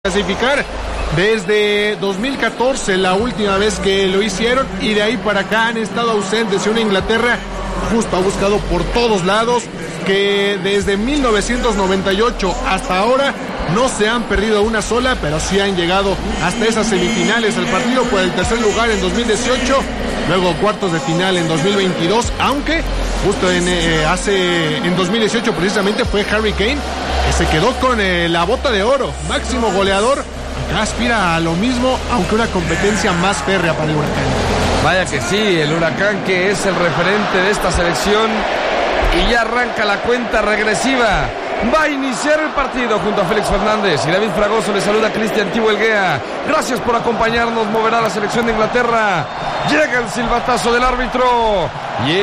clasificar desde 2014, la última vez que lo hicieron, y de ahí para acá han estado ausentes. Y una Inglaterra justo ha buscado por todos lados, que desde 1998 hasta ahora no se han perdido una sola, pero sí han llegado hasta esas semifinales. El partido por el tercer lugar en 2018, luego cuartos de final en 2022, aunque justo en 2018 precisamente fue Harry Kane que se quedó con la bota de oro, máximo goleador. Acá aspira a lo mismo, aunque una competencia más férrea para el Huracán. Vaya que sí, el Huracán, que es el referente de esta selección, y ya arranca la cuenta regresiva. Va a iniciar el partido junto a Félix Fernández y David Fragoso. Le saluda Cristian Tibo Elguea. Gracias por acompañarnos. Moverá la selección de Inglaterra. Llega el silbatazo del árbitro y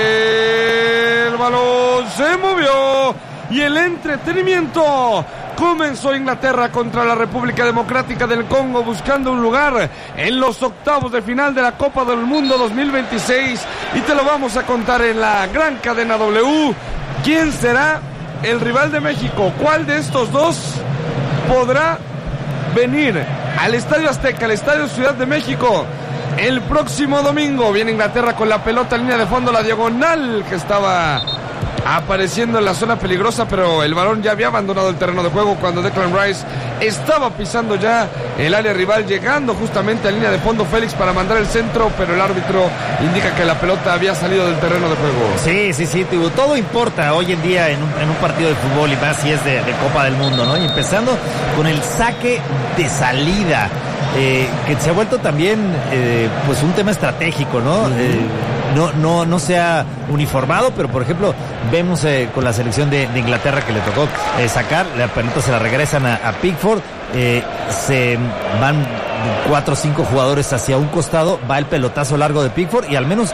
el balón se movió. Y el entretenimiento comenzó. Inglaterra contra la República Democrática del Congo, buscando un lugar en los octavos de final de la Copa del Mundo 2026. Y te lo vamos a contar en la gran cadena W. ¿Quién será el rival de México? ¿Cuál de estos dos podrá venir al Estadio Azteca, al Estadio Ciudad de México, el próximo domingo? Viene Inglaterra con la pelota en línea de fondo, la diagonal que estaba apareciendo en la zona peligrosa, pero el balón ya había abandonado el terreno de juego cuando Declan Rice estaba pisando ya el área rival, llegando justamente a línea de fondo Félix para mandar el centro, pero el árbitro indica que la pelota había salido del terreno de juego. Sí, todo importa hoy en día en un partido de fútbol, y más si es de Copa del Mundo, ¿no? Y empezando con el saque de salida, que se ha vuelto también pues un tema estratégico, ¿no? No se ha uniformado, pero por ejemplo vemos con la selección de Inglaterra que le tocó sacar, la pelota se la regresan a Pickford, se van 4 o 5 jugadores hacia un costado, va el pelotazo largo de Pickford y al menos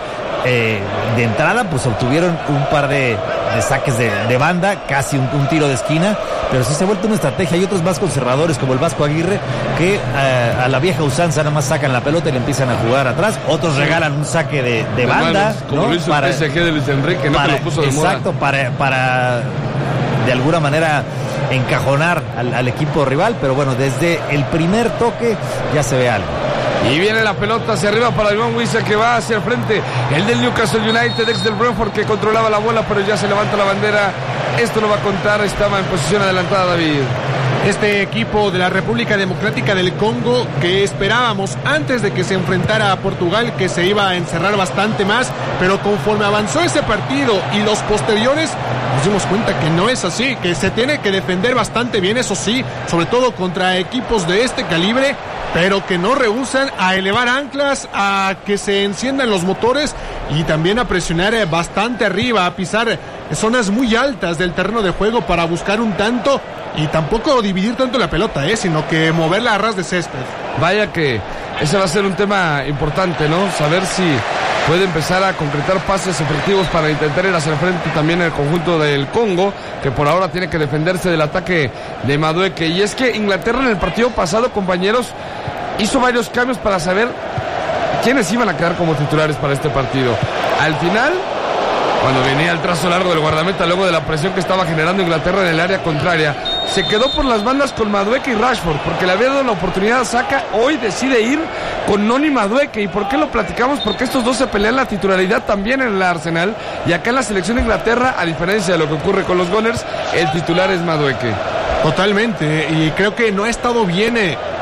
de entrada pues obtuvieron un par de saques de banda, casi un tiro de esquina, pero sí se ha vuelto una estrategia. Hay otros más conservadores como el Vasco Aguirre que a la vieja usanza nada más sacan la pelota y le empiezan a jugar atrás. Otros regalan un saque de banda, como ¿no? Lo hizo el PSG de Luis Enrique, ¿no? Que lo puso de moda. Exacto, para de alguna manera encajonar al equipo rival, pero bueno, desde el primer toque ya se ve algo. Y viene la pelota hacia arriba para Iván Wissa, que va hacia el frente. El del Newcastle United, ex del Brentford, que controlaba la bola, pero ya se levanta la bandera. Esto lo va a contar, estaba en posición adelantada David. Este equipo de la República Democrática del Congo, que esperábamos antes de que se enfrentara a Portugal que se iba a encerrar bastante más, pero conforme avanzó ese partido y los posteriores, nos dimos cuenta que no es así, que se tiene que defender bastante bien, eso sí, sobre todo contra equipos de este calibre, pero que no rehúsan a elevar anclas, a que se enciendan los motores y también a presionar bastante arriba, a pisar zonas muy altas del terreno de juego para buscar un tanto, y tampoco dividir tanto la pelota, sino que moverla a ras de césped. Vaya que ese va a ser un tema importante, ¿no? Saber si puede empezar a concretar pases efectivos para intentar ir hacia el frente también el conjunto del Congo, que por ahora tiene que defenderse del ataque de Madueke. Y es que Inglaterra en el partido pasado, compañeros, hizo varios cambios para saber quiénes iban a quedar como titulares para este partido. Al final, cuando venía el trazo largo del guardameta, luego de la presión que estaba generando Inglaterra en el área contraria, se quedó por las bandas con Madueke y Rashford, porque le había dado la oportunidad a Saka. Hoy decide ir con Noni Madueke. ¿Y por qué lo platicamos? Porque estos dos se pelean la titularidad también en el Arsenal, y acá en la selección de Inglaterra, a diferencia de lo que ocurre con los Gunners, el titular es Madueke. Totalmente, y creo que no ha estado bien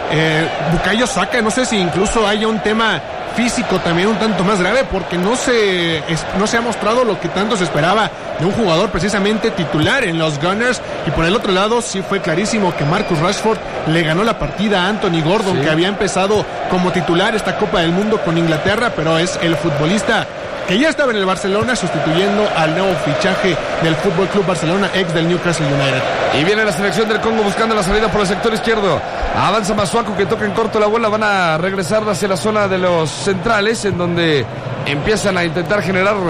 Bukayo Saka. No sé si incluso haya un tema físico también un tanto más grave, porque no se ha mostrado lo que tanto se esperaba de un jugador precisamente titular en los Gunners. Y por el otro lado sí fue clarísimo que Marcus Rashford le ganó la partida a Anthony Gordon, que había empezado como titular esta Copa del Mundo con Inglaterra, pero es el futbolista que ya estaba en el Barcelona sustituyendo al nuevo fichaje del Fútbol Club Barcelona, ex del Newcastle United. Y viene la selección del Congo buscando la salida por el sector izquierdo. Avanza Masuaku, que toca en corto la bola. Van a regresar hacia la zona de los centrales, en donde empiezan a intentar generar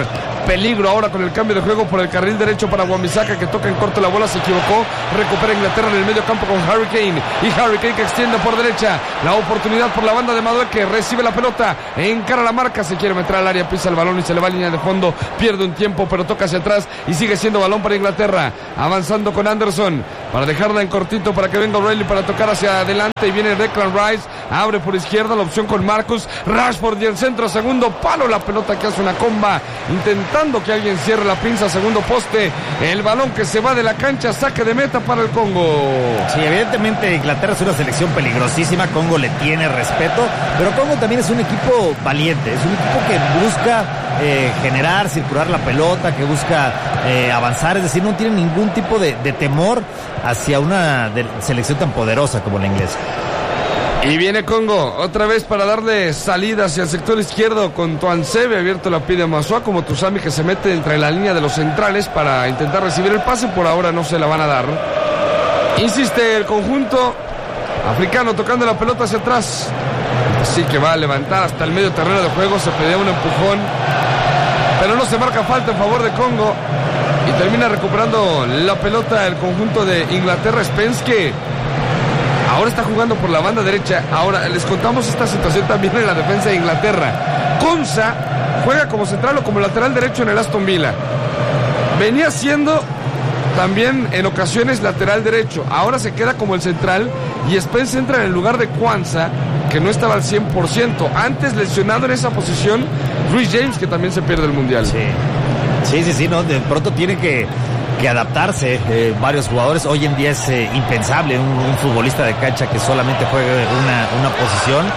Peligro ahora con el cambio de juego por el carril derecho para Wan-Bissaka, que toca en corto la bola, se equivocó, recupera Inglaterra en el medio campo con Harry Kane, y Harry Kane que extiende por derecha, la oportunidad por la banda de Madueke, recibe la pelota, encara la marca, se quiere meter al área, pisa el balón y se le va a línea de fondo, pierde un tiempo pero toca hacia atrás y sigue siendo balón para Inglaterra, avanzando con Anderson para dejarla en cortito para que venga O'Reilly para tocar hacia adelante, y viene Declan Rice, abre por izquierda la opción con Marcus Rashford y el centro, segundo palo, la pelota que hace una comba, intentando que alguien cierre la pinza, segundo poste, el balón que se va de la cancha, saque de meta para el Congo. Sí, evidentemente Inglaterra es una selección peligrosísima, Congo le tiene respeto, pero Congo también es un equipo valiente, es un equipo que busca generar, circular la pelota, que busca avanzar, es decir, no tiene ningún tipo de temor hacia una selección tan poderosa como la inglesa. Y viene Congo, otra vez para darle salida hacia el sector izquierdo con Tuansebe, abierto la pide Masua, como Tusami que se mete entre la línea de los centrales para intentar recibir el pase, por ahora no se la van a dar. Insiste el conjunto africano tocando la pelota hacia atrás, así que va a levantar hasta el medio terreno de juego, se pedía un empujón, pero no se marca falta en favor de Congo y termina recuperando la pelota el conjunto de Inglaterra. Spence, que ahora está jugando por la banda derecha. Ahora les contamos esta situación también en la defensa de Inglaterra. Konsa juega como central o como lateral derecho en el Aston Villa. Venía siendo también en ocasiones lateral derecho. Ahora se queda como el central y Spence entra en el lugar de Kwanzaa, que no estaba al 100%. Antes lesionado en esa posición Rhys James, que también se pierde el Mundial. Sí, no, de pronto tiene que adaptarse varios jugadores. Hoy en día es impensable un futbolista de cancha que solamente juegue una posición.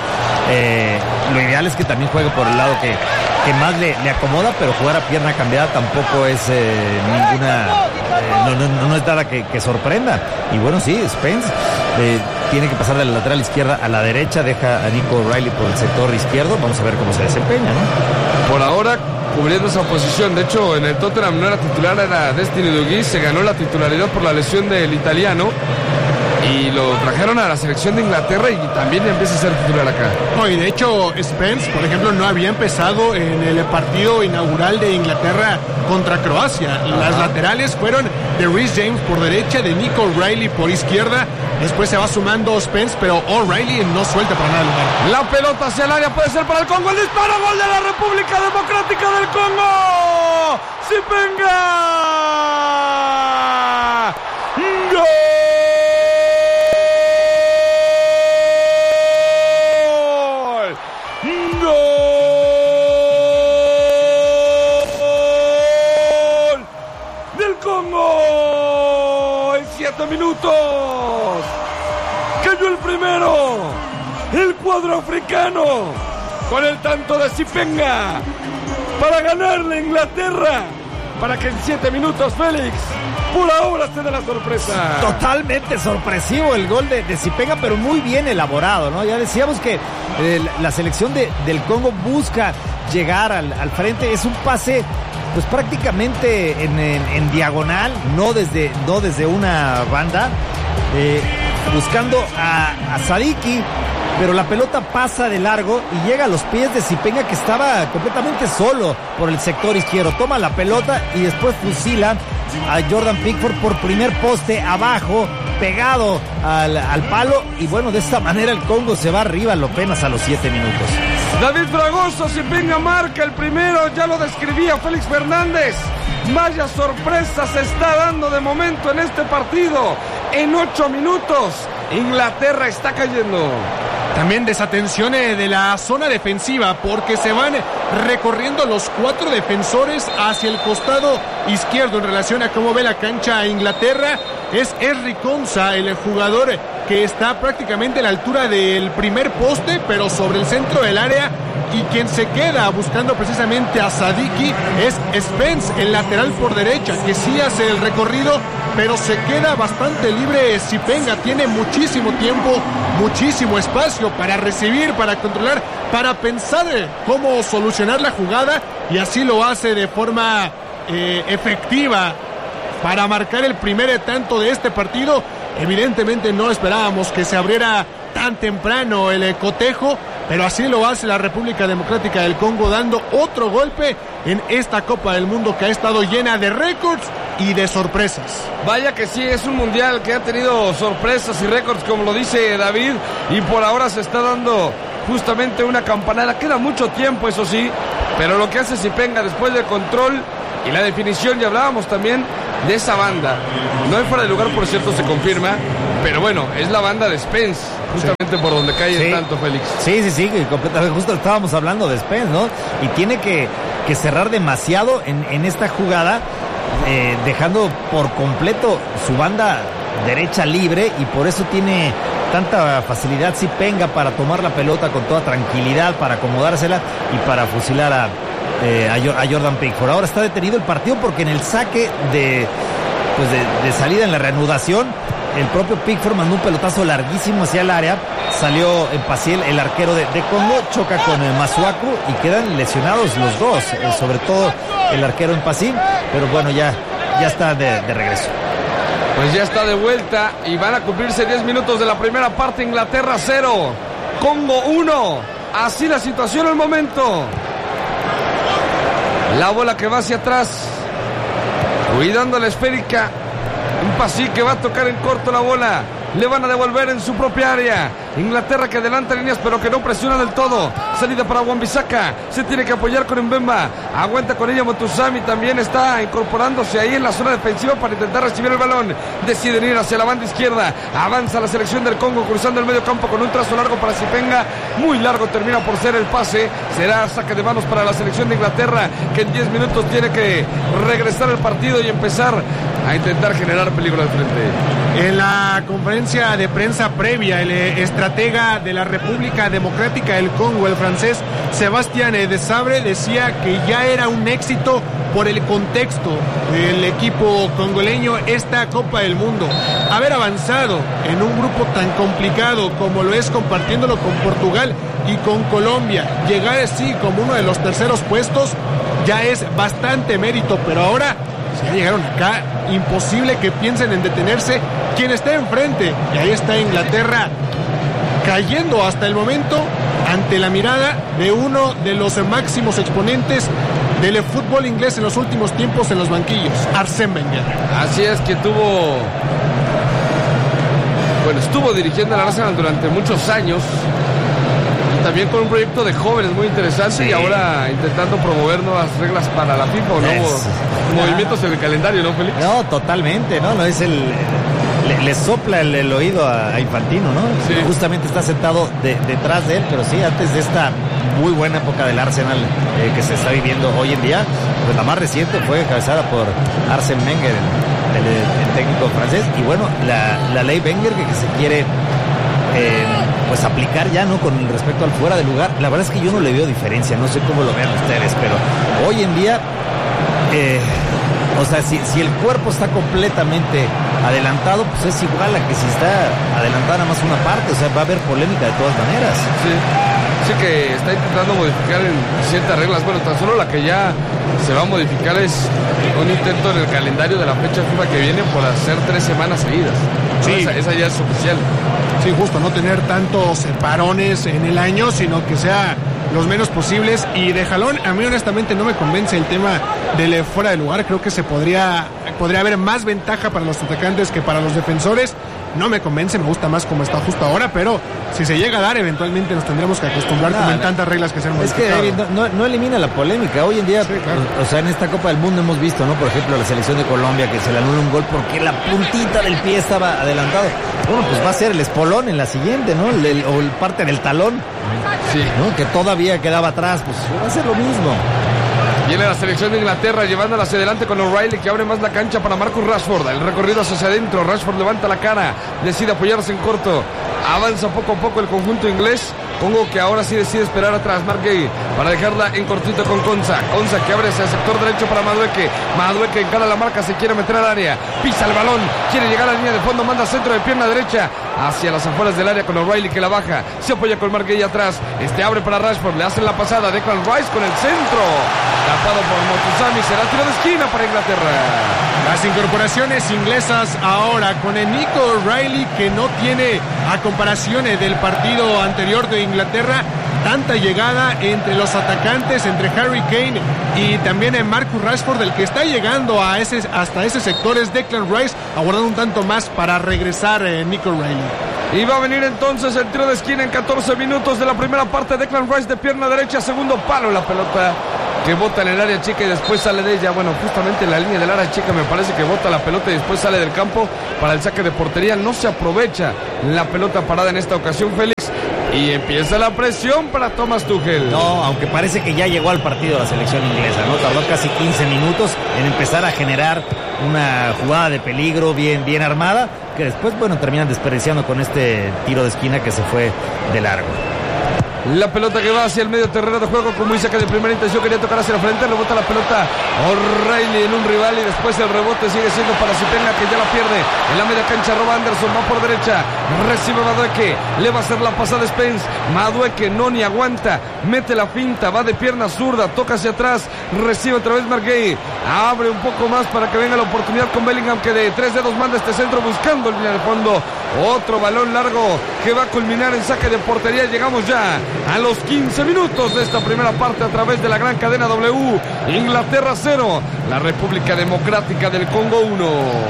Lo ideal es que también juegue por el lado que más le acomoda, pero jugar a pierna cambiada tampoco es no es nada que sorprenda. Y bueno, sí, Spence tiene que pasar de la lateral izquierda a la derecha, deja a Nico O'Reilly por el sector izquierdo. Vamos a ver cómo se desempeña, ¿no? Por ahora cubriendo esa posición. De hecho, en el Tottenham no era titular, era Destiny Dougui, se ganó la titularidad por la lesión del italiano y lo trajeron a la selección de Inglaterra y también empieza a ser titular acá. No, y de hecho Spence, por ejemplo, no había empezado en el partido inaugural de Inglaterra contra Croacia. Las laterales fueron de Rhys James por derecha, de Nico O'Reilly por izquierda. Después se va sumando Spence, pero O'Reilly no suelta para nada el lugar. La pelota hacia el área puede ser para el Congo. El disparo, gol de la República Democrática del Congo. ¡Sipenga! ¡Gol! ¡Gol! ¡Del Congo! En 7 minutos. Cayó el primero, el cuadro africano, con el tanto de Sipenga, para ganarle a Inglaterra, para que en 7 minutos Félix, por ahora se dé la sorpresa. Totalmente sorpresivo el gol de Sipenga, pero muy bien elaborado, ¿no? Ya decíamos que la selección del Congo busca llegar al frente, es un pase pues prácticamente en diagonal, no desde una banda, buscando a Sadiki, pero la pelota pasa de largo y llega a los pies de Sipenga, que estaba completamente solo por el sector izquierdo. Toma la pelota y después fusila a Jordan Pickford por primer poste abajo, pegado al palo, y bueno, de esta manera el Congo se va arriba apenas a los 7 minutos. David Fragoso, Sipenga marca el primero, ya lo describía Félix Fernández. Vaya sorpresa se está dando de momento en este partido. En 8 minutos, Inglaterra está cayendo. También desatención de la zona defensiva, porque se van recorriendo los 4 defensores hacia el costado izquierdo en relación a cómo ve la cancha Inglaterra. Es Henry Konsa, el jugador que está prácticamente a la altura del primer poste, pero sobre el centro del área. Y quien se queda buscando precisamente a Sadiki es Spence, el lateral por derecha, que sí hace el recorrido, pero se queda bastante libre. Sipenga tiene muchísimo tiempo, muchísimo espacio para recibir, para controlar, para pensar cómo solucionar la jugada, y así lo hace de forma efectiva para marcar el primer tanto de este partido. Evidentemente no esperábamos que se abriera tan temprano el cotejo, pero así lo hace la República Democrática del Congo, dando otro golpe en esta Copa del Mundo que ha estado llena de récords y de sorpresas. Vaya que sí, es un mundial que ha tenido sorpresas y récords, como lo dice David, y por ahora se está dando justamente una campanada. Queda mucho tiempo, eso sí, pero lo que hace Zipenga después del control y la definición, ya hablábamos también de esa banda. No hay fuera de lugar, por cierto, se confirma, pero bueno, es la banda de Spence, justamente por donde cae el tanto, Félix. Sí, completamente. Justo estábamos hablando de Spence, ¿no? Y tiene que cerrar demasiado en esta jugada, dejando por completo su banda derecha libre, y por eso tiene tanta facilidad Zipenga para tomar la pelota con toda tranquilidad, para acomodársela y para fusilar a Jordan Pickford. Ahora está detenido el partido porque en el saque de salida, en la reanudación, el propio Pickford mandó un pelotazo larguísimo hacia el área. Salió en Paciel, el arquero de Congo, choca con Masuaku y quedan lesionados los dos, sobre todo el arquero en Paciel, pero bueno, ya está de regreso. Pues ya está de vuelta y van a cumplirse 10 minutos de la primera parte. Inglaterra 0, Congo 1. Así la situación al momento. La bola que va hacia atrás, cuidando la esférica. Un pasí que va a tocar en corto la bola. Le van a devolver en su propia área. Inglaterra que adelanta líneas pero que no presiona del todo. Salida para Wan-Bissaka. Se tiene que apoyar con Mbemba. Aguanta con ella Montuzami. También está incorporándose ahí en la zona defensiva para intentar recibir el balón. Deciden ir hacia la banda izquierda. Avanza la selección del Congo cruzando el medio campo con un trazo largo para Zipenga. Muy largo termina por ser el pase. Será saque de manos para la selección de Inglaterra, que en 10 minutos tiene que regresar al partido y empezar a intentar generar peligro al frente. En la conferencia de prensa previa, el estratega de la República Democrática del Congo, el francés Sébastien Desabre, decía que ya era un éxito por el contexto del equipo congoleño esta Copa del Mundo. Haber avanzado en un grupo tan complicado como lo es compartiéndolo con Portugal y con Colombia, llegar así como uno de los terceros puestos ya es bastante mérito, pero ahora si ya llegaron acá, imposible que piensen en detenerse quien esté enfrente. Y ahí está Inglaterra cayendo hasta el momento ante la mirada de uno de los máximos exponentes del fútbol inglés en los últimos tiempos en los banquillos, Arsène Wenger. Así es, que estuvo dirigiendo al Arsenal durante muchos años. También con un proyecto de jóvenes muy interesante, sí. Y ahora intentando promover nuevas reglas para la FIFA o nuevos movimientos en el calendario, ¿no, Félix? No, totalmente, ¿no? Es le sopla el oído a Infantino, ¿no? Sí. Justamente está sentado detrás de él, pero sí, antes de esta muy buena época del Arsenal que se está viviendo hoy en día, pues la más reciente fue encabezada por Arsène Wenger, el técnico francés, y bueno, la ley Wenger que se quiere pues aplicar ya, ¿no? Con respecto al fuera de lugar, la verdad es que yo no le veo diferencia, no sé cómo lo vean ustedes, pero hoy en día o sea, si el cuerpo está completamente adelantado, pues es igual a que si está adelantada nada más una parte, o sea, va a haber polémica de todas maneras. Sí, que está intentando modificar en ciertas reglas. Bueno, tan solo la que ya se va a modificar es un intento en el calendario de la fecha FIFA que viene por hacer 3 semanas seguidas. Sí. Esa ya es oficial. Sí, justo, no tener tantos parones en el año, sino que sea los menos posibles. Y de jalón, a mí honestamente no me convence el tema del fuera de lugar. Creo que podría haber más ventaja para los atacantes que para los defensores. No me convence, me gusta más como está justo ahora, pero si se llega a dar, eventualmente nos tendremos que acostumbrar como en tantas reglas que se han modificado. Es que David, no elimina la polémica. Hoy en día, sí, claro. O sea, en esta Copa del Mundo hemos visto, ¿no? Por ejemplo, la selección de Colombia que se le anula un gol porque la puntita del pie estaba adelantado. Bueno, pues va a ser el espolón en la siguiente, ¿no? O el parte del talón, sí, ¿no? Que todavía quedaba atrás, pues va a ser lo mismo. Viene la selección de Inglaterra llevándola hacia adelante con O'Reilly, que abre más la cancha para Marcus Rashford. El recorrido hacia adentro. Rashford levanta la cara, decide apoyarse en corto. Avanza poco a poco el conjunto inglés. Congo que ahora sí decide esperar atrás. Mark Gay para dejarla en cortito con Konsa. Konsa que abre hacia el sector derecho para Madueke. Madueke encara la marca, se quiere meter al área. Pisa el balón, quiere llegar a la línea de fondo. Manda centro de pierna derecha hacia las afueras del área con O'Reilly que la baja. Se apoya con Mark Gay atrás. Abre para Rashford, le hacen la pasada. Declan Rice con el centro. tapado por Motusami, será tiro de esquina para Inglaterra. Las incorporaciones inglesas ahora con el Nico O'Reilly, que no tiene, a comparación del partido anterior de Inglaterra, tanta llegada entre los atacantes, entre Harry Kane y también en Marcus Rashford. El que está llegando hasta ese sector es Declan Rice, aguardando un tanto más para regresar Nico O'Reilly. Y va a venir entonces el tiro de esquina en 14 minutos de la primera parte. Declan Rice de pierna derecha, segundo palo, la pelota que bota en el área chica y después sale de ella. Bueno, justamente en la línea del área chica me parece que bota la pelota y después sale del campo para el saque de portería. No se aprovecha la pelota parada en esta ocasión, Félix. Y empieza la presión para Thomas Tuchel. No, aunque parece que ya llegó al partido la selección inglesa, ¿no? Tardó casi 15 minutos en empezar a generar una jugada de peligro bien armada, que después, bueno, terminan desperdiciando con este tiro de esquina que se fue de largo. La pelota que va hacia el medio terreno de juego con Wissa, que de primera intención quería tocar hacia la frente, rebota la pelota O'Reilly en un rival y después el rebote sigue siendo para Zipenga, que ya la pierde en la media cancha. Roba Anderson, va por derecha, recibe Madueke, le va a hacer la pasada Spence, Madueke no ni aguanta, mete la finta, va de pierna zurda, toca hacia atrás, recibe otra vez Marguerite, abre un poco más para que venga la oportunidad con Bellingham, que de 3 dedos manda este centro buscando línea de fondo. Otro balón largo que va a culminar en saque de portería. Llegamos ya a los 15 minutos de esta primera parte a través de la gran cadena W. Inglaterra 0, la República Democrática del Congo 1.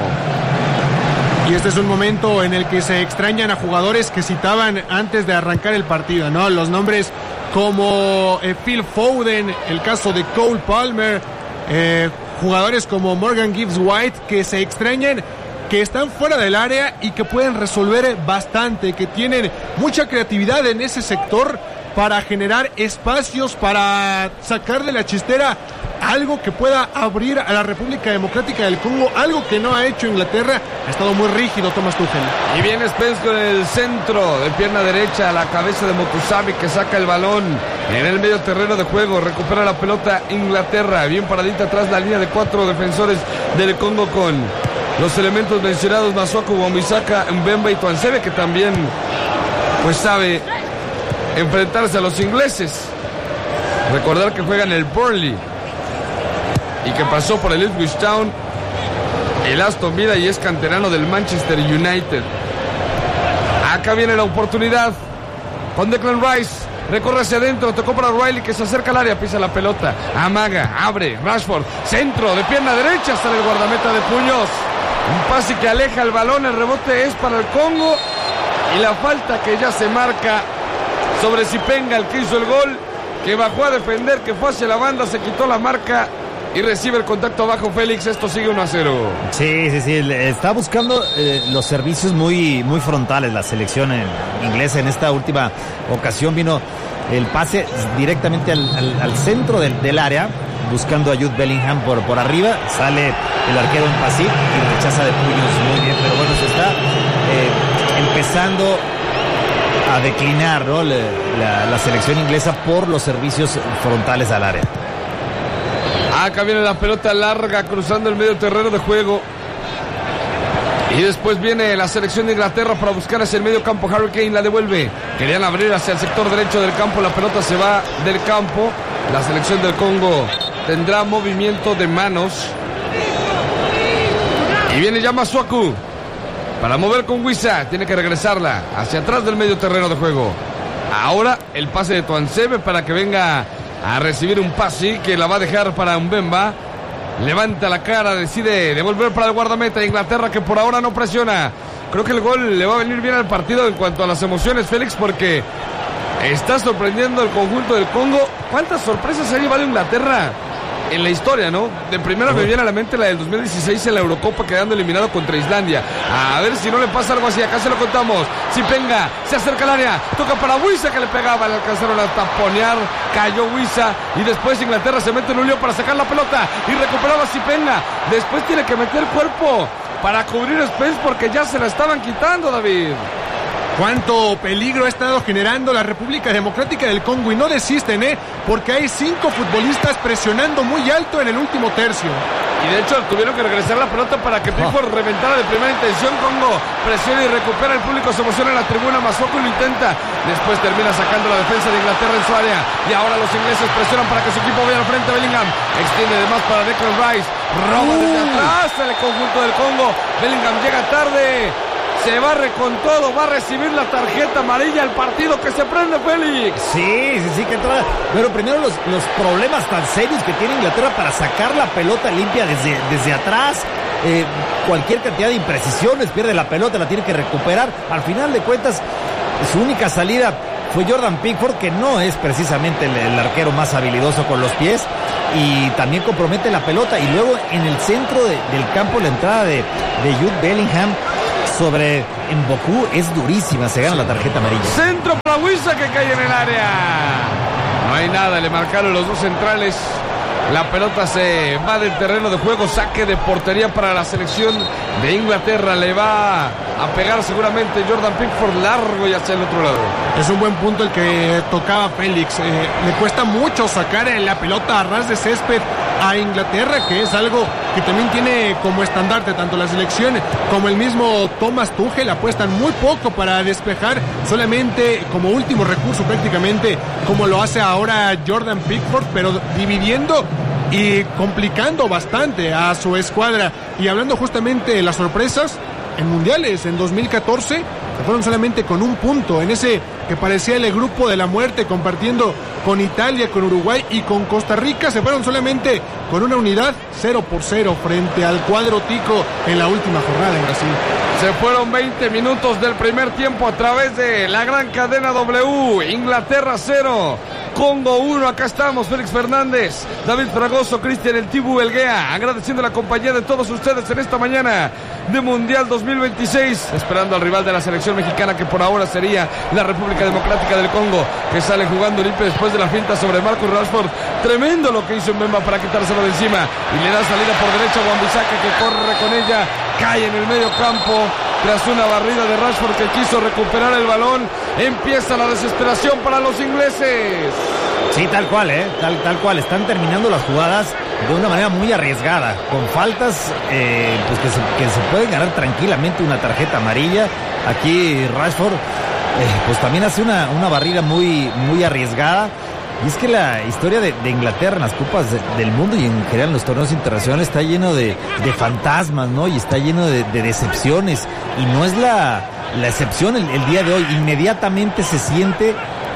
Y este es un momento en el que se extrañan a jugadores que citaban antes de arrancar el partido, ¿no? Los nombres como Phil Foden, el caso de Cole Palmer, jugadores como Morgan Gibbs White, que se extrañan, que están fuera del área y que pueden resolver bastante, que tienen mucha creatividad en ese sector para generar espacios, para sacar de la chistera algo que pueda abrir a la República Democrática del Congo, algo que no ha hecho Inglaterra. Ha estado muy rígido Thomas Tuchel. Y viene Spence con el centro de pierna derecha a la cabeza de Motusami, que saca el balón en el medio terreno de juego. Recupera la pelota Inglaterra, bien paradita atrás la línea de 4 defensores del Congo con los elementos mencionados, Masuaku, Wan-Bissaka, Mbemba y Tuanzebe, que también pues sabe enfrentarse a los ingleses. Recordar que juegan el Burnley y que pasó por el Ipswich Town, el Aston Villa, y es canterano del Manchester United. Acá viene la oportunidad con Declan Rice. Recorre hacia adentro, tocó para O'Reilly, que se acerca al área, pisa la pelota, amaga, abre, Rashford, centro de pierna derecha, sale el guardameta de puños. Un pase que aleja el balón, el rebote es para el Congo y la falta que ya se marca sobre Zipenga, el que hizo el gol, que bajó a defender, que fue hacia la banda, se quitó la marca y recibe el contacto abajo Félix. Esto sigue 1-0. Sí, está buscando los servicios muy frontales la selección inglesa. En esta última ocasión vino el pase directamente al centro del área, buscando a Jude Bellingham por arriba. Sale el arquero en Pasí y rechaza de puños muy bien, pero bueno, se está empezando a declinar, ¿no? la selección inglesa por los servicios frontales al área. Acá viene la pelota larga cruzando el medio terreno de juego. Y después viene la selección de Inglaterra para buscar hacia el medio campo. Harry Kane la devuelve. Querían abrir hacia el sector derecho del campo. La pelota se va del campo. La selección del Congo tendrá movimiento de manos. Y viene ya Masuaku para mover con Wissa. Tiene que regresarla hacia atrás del medio terreno de juego. Ahora el pase de Tuanzebe para que venga a recibir un pase que la va a dejar para Mbemba. Levanta la cara, decide devolver para el guardameta de Inglaterra, que por ahora no presiona. Creo que el gol le va a venir bien al partido en cuanto a las emociones, Félix, porque está sorprendiendo el conjunto del Congo. ¿Cuántas sorpresas ha llevado Inglaterra en la historia, no? De primera me viene a la mente la del 2016 en la Eurocopa, quedando eliminado contra Islandia. A ver si no le pasa algo así, acá se lo contamos. Zipenga se acerca al área, toca para Wissa, que le pegaba, le alcanzaron a taponear, cayó Wissa y después Inglaterra se mete en un lío para sacar la pelota y recuperaba Zipenga. Después tiene que meter cuerpo para cubrir Spence porque ya se la estaban quitando, David. cuánto peligro ha estado generando la República Democrática del Congo y no desisten, porque hay 5 futbolistas presionando muy alto en el último tercio. Y de hecho tuvieron que regresar la pelota para que Pickford reventara de primera intención. Congo presiona y recupera, el público se emociona en la tribuna, Masoko lo intenta, después termina sacando la defensa de Inglaterra en su área, y ahora los ingleses presionan para que su equipo vaya al frente. Bellingham extiende de más para Declan Rice, roba desde atrás el conjunto del Congo. Bellingham llega tarde, se barre con todo, va a recibir la tarjeta amarilla, el partido que se prende, Félix. Sí, que entra. Pero primero los problemas tan serios que tiene Inglaterra para sacar la pelota limpia desde atrás. Cualquier cantidad de imprecisiones, pierde la pelota, la tiene que recuperar. Al final de cuentas, su única salida fue Jordan Pickford, que no es precisamente el arquero más habilidoso con los pies, y también compromete la pelota. Y luego en el centro del campo, la entrada de Jude Bellingham sobre Mboku es durísima, se gana la tarjeta amarilla. Centro para Wissa, que cae en el área. No hay nada, le marcaron los dos centrales. La pelota se va del terreno de juego, saque de portería para la selección de Inglaterra. Le va a pegar seguramente Jordan Pickford largo y hacia el otro lado. Es un buen punto el que tocaba Félix. Le cuesta mucho sacar la pelota a ras de césped a Inglaterra, que es algo que también tiene como estandarte tanto la selección como el mismo Thomas Tuchel. Apuestan muy poco para despejar, solamente como último recurso prácticamente, como lo hace ahora Jordan Pickford, pero dividiendo y complicando bastante a su escuadra. Y hablando justamente de las sorpresas en mundiales, en 2014 se fueron solamente con un punto en ese que parecía el grupo de la muerte, compartiendo con Italia, con Uruguay y con Costa Rica. Se fueron solamente con una unidad, 0-0 frente al cuadro tico en la última jornada en Brasil. Se fueron 20 minutos del primer tiempo a través de la gran cadena W. Inglaterra 0, Congo 1. Acá estamos, Félix Fernández, David Fragoso, Cristian El Tibu Belguea, agradeciendo la compañía de todos ustedes en esta mañana de Mundial 2026, esperando al rival de la selección mexicana, que por ahora sería la República Democrática del Congo, que sale jugando limpio después de la finta sobre Marcus Rashford. Tremendo lo que hizo Mbemba para quitárselo de encima, y le da salida por derecha a Wan-Bissaka, que corre con ella, cae en el medio campo tras una barrida de Rashford, que quiso recuperar el balón. Empieza la desesperación para los ingleses. Sí, tal cual, tal cual. Están terminando las jugadas de una manera muy arriesgada, con faltas pues que se pueden ganar tranquilamente una tarjeta amarilla. Aquí Rashford pues también hace una barrida muy, muy arriesgada. Y es que la historia de Inglaterra en las Copas del Mundo y en general en los torneos internacionales está lleno de fantasmas, ¿no? Y está lleno de decepciones. Y no es la excepción el día de hoy. Inmediatamente se siente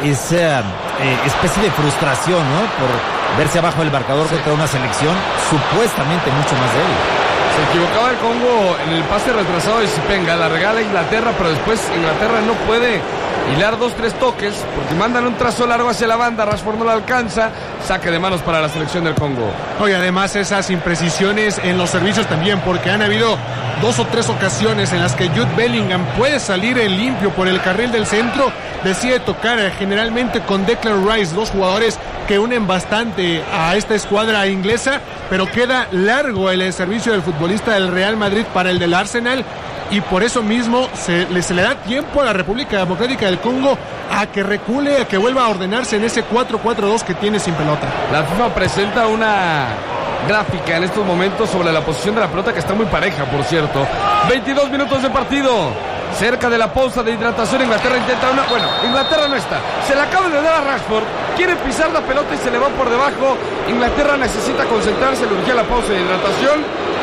esa especie de frustración, ¿no? Por verse abajo del marcador contra una selección supuestamente mucho más débil. Se equivocaba el Congo en el pase retrasado de Sipenga, la regala Inglaterra, pero después Inglaterra no puede hilar 2-3 toques porque mandan un trazo largo hacia la banda. Rashford no la alcanza, saque de manos para la selección del Congo. Oye, además esas imprecisiones en los servicios también, porque han habido 2 o 3 ocasiones en las que Jude Bellingham puede salir en limpio por el carril del centro, decide tocar generalmente con Declan Rice, 2 jugadores que unen bastante a esta escuadra inglesa, pero queda largo el servicio del futbolista del Real Madrid para el del Arsenal, y por eso mismo se le da tiempo a la República Democrática del Congo a que recule, a que vuelva a ordenarse en ese 4-4-2 que tiene sin pelota. La FIFA presenta una gráfica en estos momentos sobre la posición de la pelota, que está muy pareja, por cierto. 22 minutos de partido, cerca de la pausa de hidratación. Inglaterra intenta una... Bueno, Inglaterra no está, se la acaba de dar a Rashford, quiere pisar la pelota y se le va por debajo. Inglaterra necesita concentrarse, le urgía la pausa de hidratación,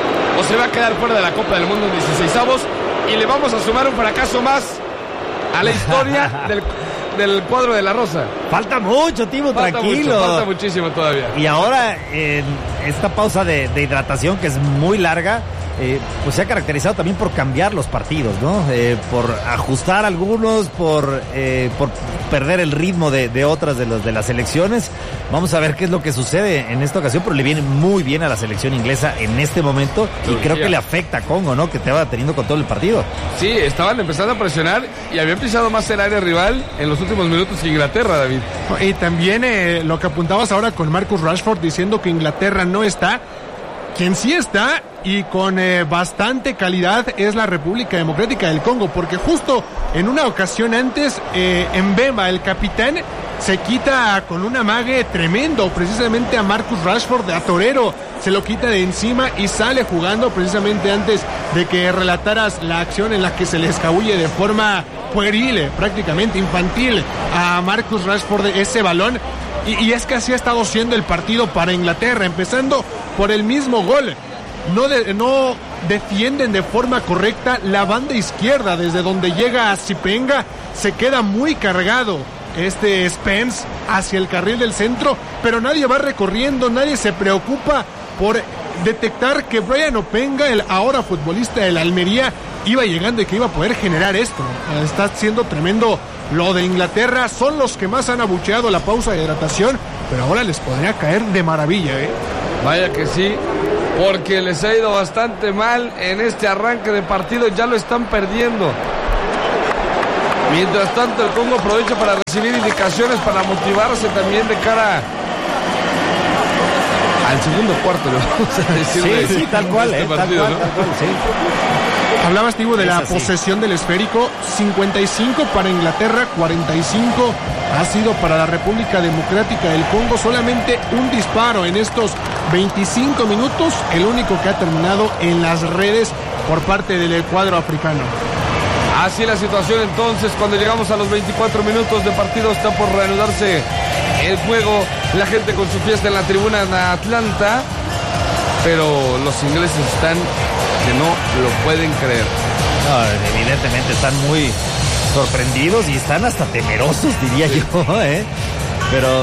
o se va a quedar fuera de la Copa del Mundo en 16avos, y le vamos a sumar un fracaso más a la historia del cuadro de la Rosa. Falta mucho, Timo, tranquilo. Falta muchísimo todavía. Y ahora, en esta pausa de hidratación, que es muy larga, pues se ha caracterizado también por cambiar los partidos, ¿no? Por ajustar algunos, por perder el ritmo de otras de las selecciones. Vamos a ver qué es lo que sucede en esta ocasión, pero le viene muy bien a la selección inglesa en este momento, y creo que le afecta a Congo, ¿no? Que te va teniendo con todo el partido. Sí, estaban empezando a presionar y habían pisado más el área rival en los últimos minutos que Inglaterra, David. Y también lo que apuntabas ahora con Marcus Rashford diciendo que Inglaterra no está. Quien sí está y con bastante calidad es la República Democrática del Congo, porque justo en una ocasión antes, Mbemba, el capitán, se quita con un amague tremendo precisamente a Marcus Rashford, a torero, se lo quita de encima y sale jugando precisamente antes de que relataras la acción en la que se le escabulle de forma pueril, prácticamente infantil, a Marcus Rashford ese balón. Y es que así ha estado siendo el partido para Inglaterra, empezando por el mismo gol. No defienden de forma correcta la banda izquierda, desde donde llega a Zipenga, se queda muy cargado Spence hacia el carril del centro, pero nadie va recorriendo, nadie se preocupa por detectar que Brian Openga, el ahora futbolista del Almería, iba llegando y que iba a poder generar esto. Está siendo tremendo lo de Inglaterra, son los que más han abucheado la pausa de hidratación, pero ahora les podría caer de maravilla, Vaya que sí, porque les ha ido bastante mal en este arranque de partido, ya lo están perdiendo. Mientras tanto, el Congo aprovecha para recibir indicaciones, para motivarse también de cara al segundo cuarto, le vamos a decir. Sí, tal cual, partido, tal cual, sí. Hablabas, Tibu, de la posesión del esférico, 55 para Inglaterra, 45 ha sido para la República Democrática del Congo, solamente un disparo en estos 25 minutos, el único que ha terminado en las redes por parte del cuadro africano. Así la situación entonces, cuando llegamos a los 24 minutos de partido, está por reanudarse el juego, la gente con su fiesta en la tribuna de Atlanta, pero los ingleses están que no lo pueden creer. No, evidentemente están muy sorprendidos y están hasta temerosos, diría yo, Pero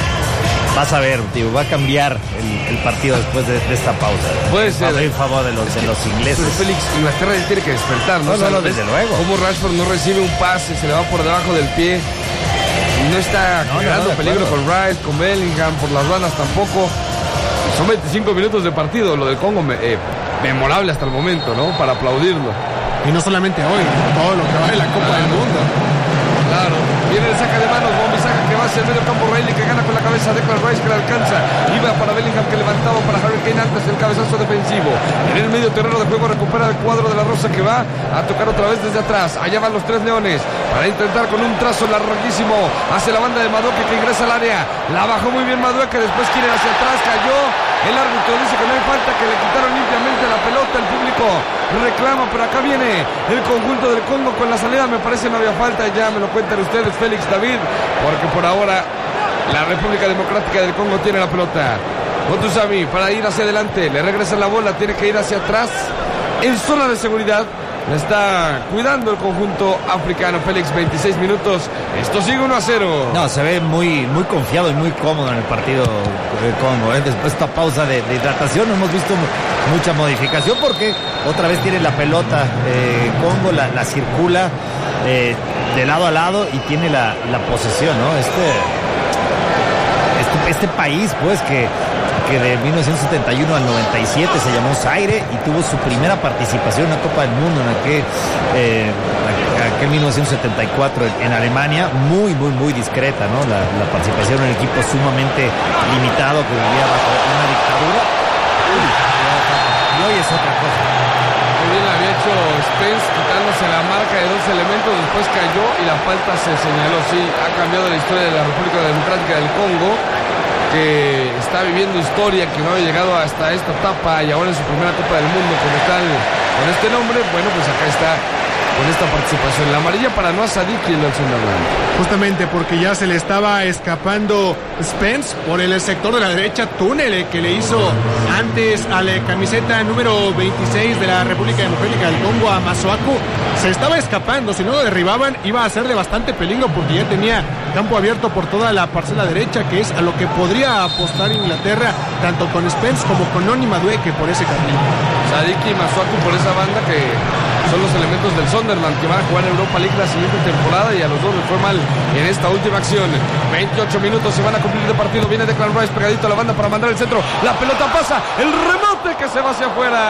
vas a ver, tío, va a cambiar el partido después de esta pausa. Puede ser. Va a ir en favor de los ingleses. Pero Félix, Inglaterra tiene que despertar, ¿no? No, desde luego. Como Rashford no recibe un pase, se le va por debajo del pie. No está generando peligro con Rice, con Bellingham, por las bandas tampoco. Son 25 minutos de partido, lo del Congo memorable hasta el momento, ¿no? Para aplaudirlo. Y no solamente hoy, todo lo que va en la Copa del Mundo. Claro, viene el saca de manos, Wan-Bissaka que va hacia el medio campo, Riley que gana con la cabeza, Declan Rice que la alcanza, iba para Bellingham que levantaba para Harry Kane antes el cabezazo defensivo, en el medio terreno de juego recupera el cuadro de la Rosa que va a tocar otra vez desde atrás, allá van los tres leones, para intentar con un trazo larguísimo hacia la banda de Madueke que ingresa al área, la bajó muy bien Madueke, después quiere hacia atrás, cayó, el árbitro dice que no hay falta, que le quitaron limpiamente la pelota, el público reclama, pero acá viene el conjunto del Congo con la salida, me parece no había falta, ya me lo cuentan ustedes, Félix, David, porque por ahora la República Democrática del Congo tiene la pelota. Motusami para ir hacia adelante, le regresa la bola, tiene que ir hacia atrás, en zona de seguridad, la está cuidando el conjunto africano. Félix, 26 minutos, esto sigue 1-0. No, se ve muy confiado y muy cómodo en el partido del Congo. Después de esta pausa de hidratación no hemos visto mucha modificación porque otra vez tiene la pelota Congo, la circula de lado a lado y tiene la posesión, ¿no? Este país, pues, que de 1971 al 97 se llamó Zaire y tuvo su primera participación en la Copa del Mundo en aquel 1974 en Alemania, muy discreta, ¿no? La participación en un equipo sumamente limitado que vivía bajo una dictadura. Y hoy es otra cosa. Muy bien había hecho Spence quitándose la marca de dos elementos, después cayó y la falta se señaló. Sí, ha cambiado la historia de la República Democrática del Congo, que está viviendo historia, que no había llegado hasta esta etapa y ahora en su primera Copa del Mundo como tal, con este nombre. Bueno, pues acá está con esta participación. La amarilla para Noah Sadiki en el Sunderland. Justamente porque ya se le estaba escapando Spence por el sector de la derecha, túnel que le hizo antes a la camiseta número 26 de la República Democrática del Congo, a Masuaku. Se estaba escapando, si no lo derribaban iba a hacerle bastante peligro porque ya tenía campo abierto por toda la parcela derecha, que es a lo que podría apostar Inglaterra, tanto con Spence como con Noni Madueke por ese carril. Sadiki y Masuaku por esa banda, que son los elementos del Sunderland que van a jugar en Europa League la siguiente temporada, y a los dos les fue mal en esta última acción. 28 minutos se van a cumplir de partido. Viene Declan Rice pegadito a la banda para mandar el centro. La pelota pasa, el remate que se va hacia afuera.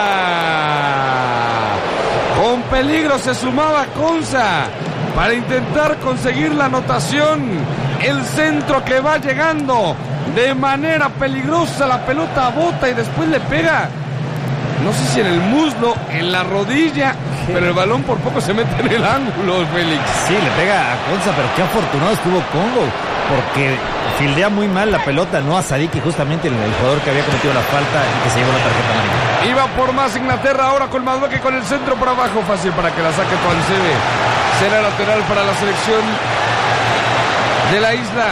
Con peligro se sumaba Konsa para intentar conseguir la anotación. El centro que va llegando de manera peligrosa, la pelota bota y después le pega no sé si en el muslo, en la rodilla, pero el balón por poco se mete en el ángulo, Félix. Sí, le pega a Konsa, pero qué afortunado estuvo Congo, porque fildea muy mal la pelota, no a Sadiki, justamente el jugador que había cometido la falta y que se llevó la tarjeta amarilla. Iba por más Inglaterra, ahora con Madueke con el centro por abajo, fácil para que la saque Tuansebe. Será lateral para la selección de la isla.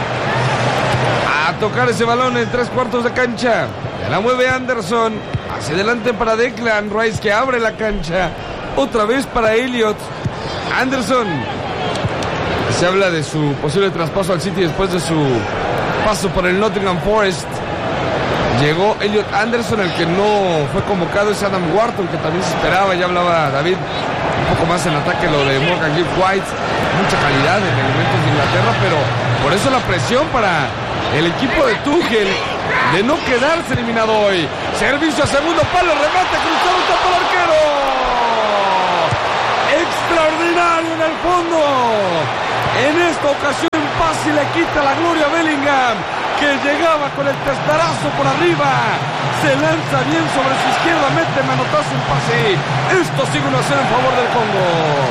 A tocar ese balón en 3/4 de cancha. Ya la mueve Anderson. Hacia adelante para Declan Rice, que abre la cancha. Otra vez para Elliot. Anderson. Se habla de su posible traspaso al City después de su paso por el Nottingham Forest. Llegó Elliot Anderson, el que no fue convocado es Adam Wharton, que también se esperaba. Ya hablaba David un poco más en ataque lo de Morgan Gibbs White. Mucha calidad en elementos de Inglaterra, pero por eso la presión para el equipo de Tuchel de no quedarse eliminado hoy. Servicio a segundo palo, remate, cruzado, tapa al arquero. Extraordinario en el fondo. En esta ocasión Pasi le quita la gloria a Bellingham, que llegaba con el testarazo por arriba. Se lanza bien sobre su izquierda, mete manotazo en Pasi. Esto sigue 1-0 en favor del Congo.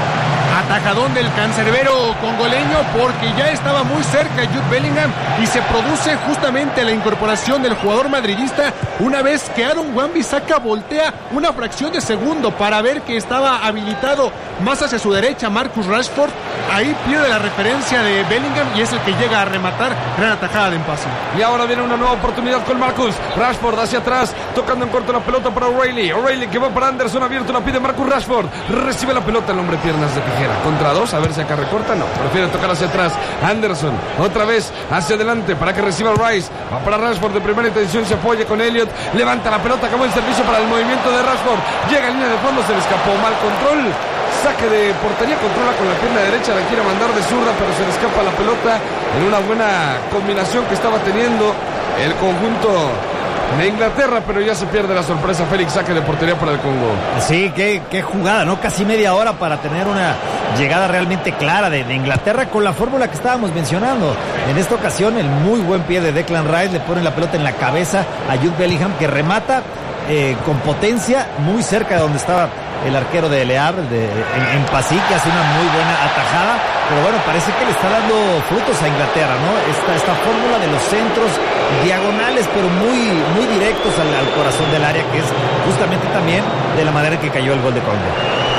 Atajadón del cancerbero congoleño, porque ya estaba muy cerca Jude Bellingham y se produce justamente la incorporación del jugador madridista una vez que Aaron Wan-Bissaka voltea una fracción de segundo para ver que estaba habilitado más hacia su derecha Marcus Rashford. Ahí pierde la referencia de Bellingham y es el que llega a rematar. Gran atajada de Mpasi. Y ahora viene una nueva oportunidad con Marcus Rashford hacia atrás, tocando en corto la pelota para O'Reilly que va para Anderson, abierto, la pide Marcus Rashford, recibe la pelota, el hombre piernas de tijera, contra dos, a ver si acá recorta, no, prefiere tocar hacia atrás. Anderson, otra vez hacia adelante para que reciba Rice, va para Rashford de primera intención, se apoya con Elliot, levanta la pelota, acabó el servicio para el movimiento de Rashford, llega en línea de fondo, se le escapó, mal control. Saque de portería, controla con la pierna derecha, la quiere mandar de zurda, pero se le escapa la pelota en una buena combinación que estaba teniendo el conjunto de Inglaterra, pero ya se pierde la sorpresa. Félix, saque de portería para el Congo. Sí, qué jugada, ¿no? Casi media hora para tener una llegada realmente clara de Inglaterra con la fórmula que estábamos mencionando. En esta ocasión, el muy buen pie de Declan Rice, le pone la pelota en la cabeza a Jude Bellingham, que remata con potencia muy cerca de donde estaba el arquero de Le Havre, en Pasi, que hace una muy buena atajada, pero bueno, parece que le está dando frutos a Inglaterra, ¿no? Esta fórmula de los centros diagonales, pero muy directos al corazón del área, que es justamente también de la manera en que cayó el gol de Congo.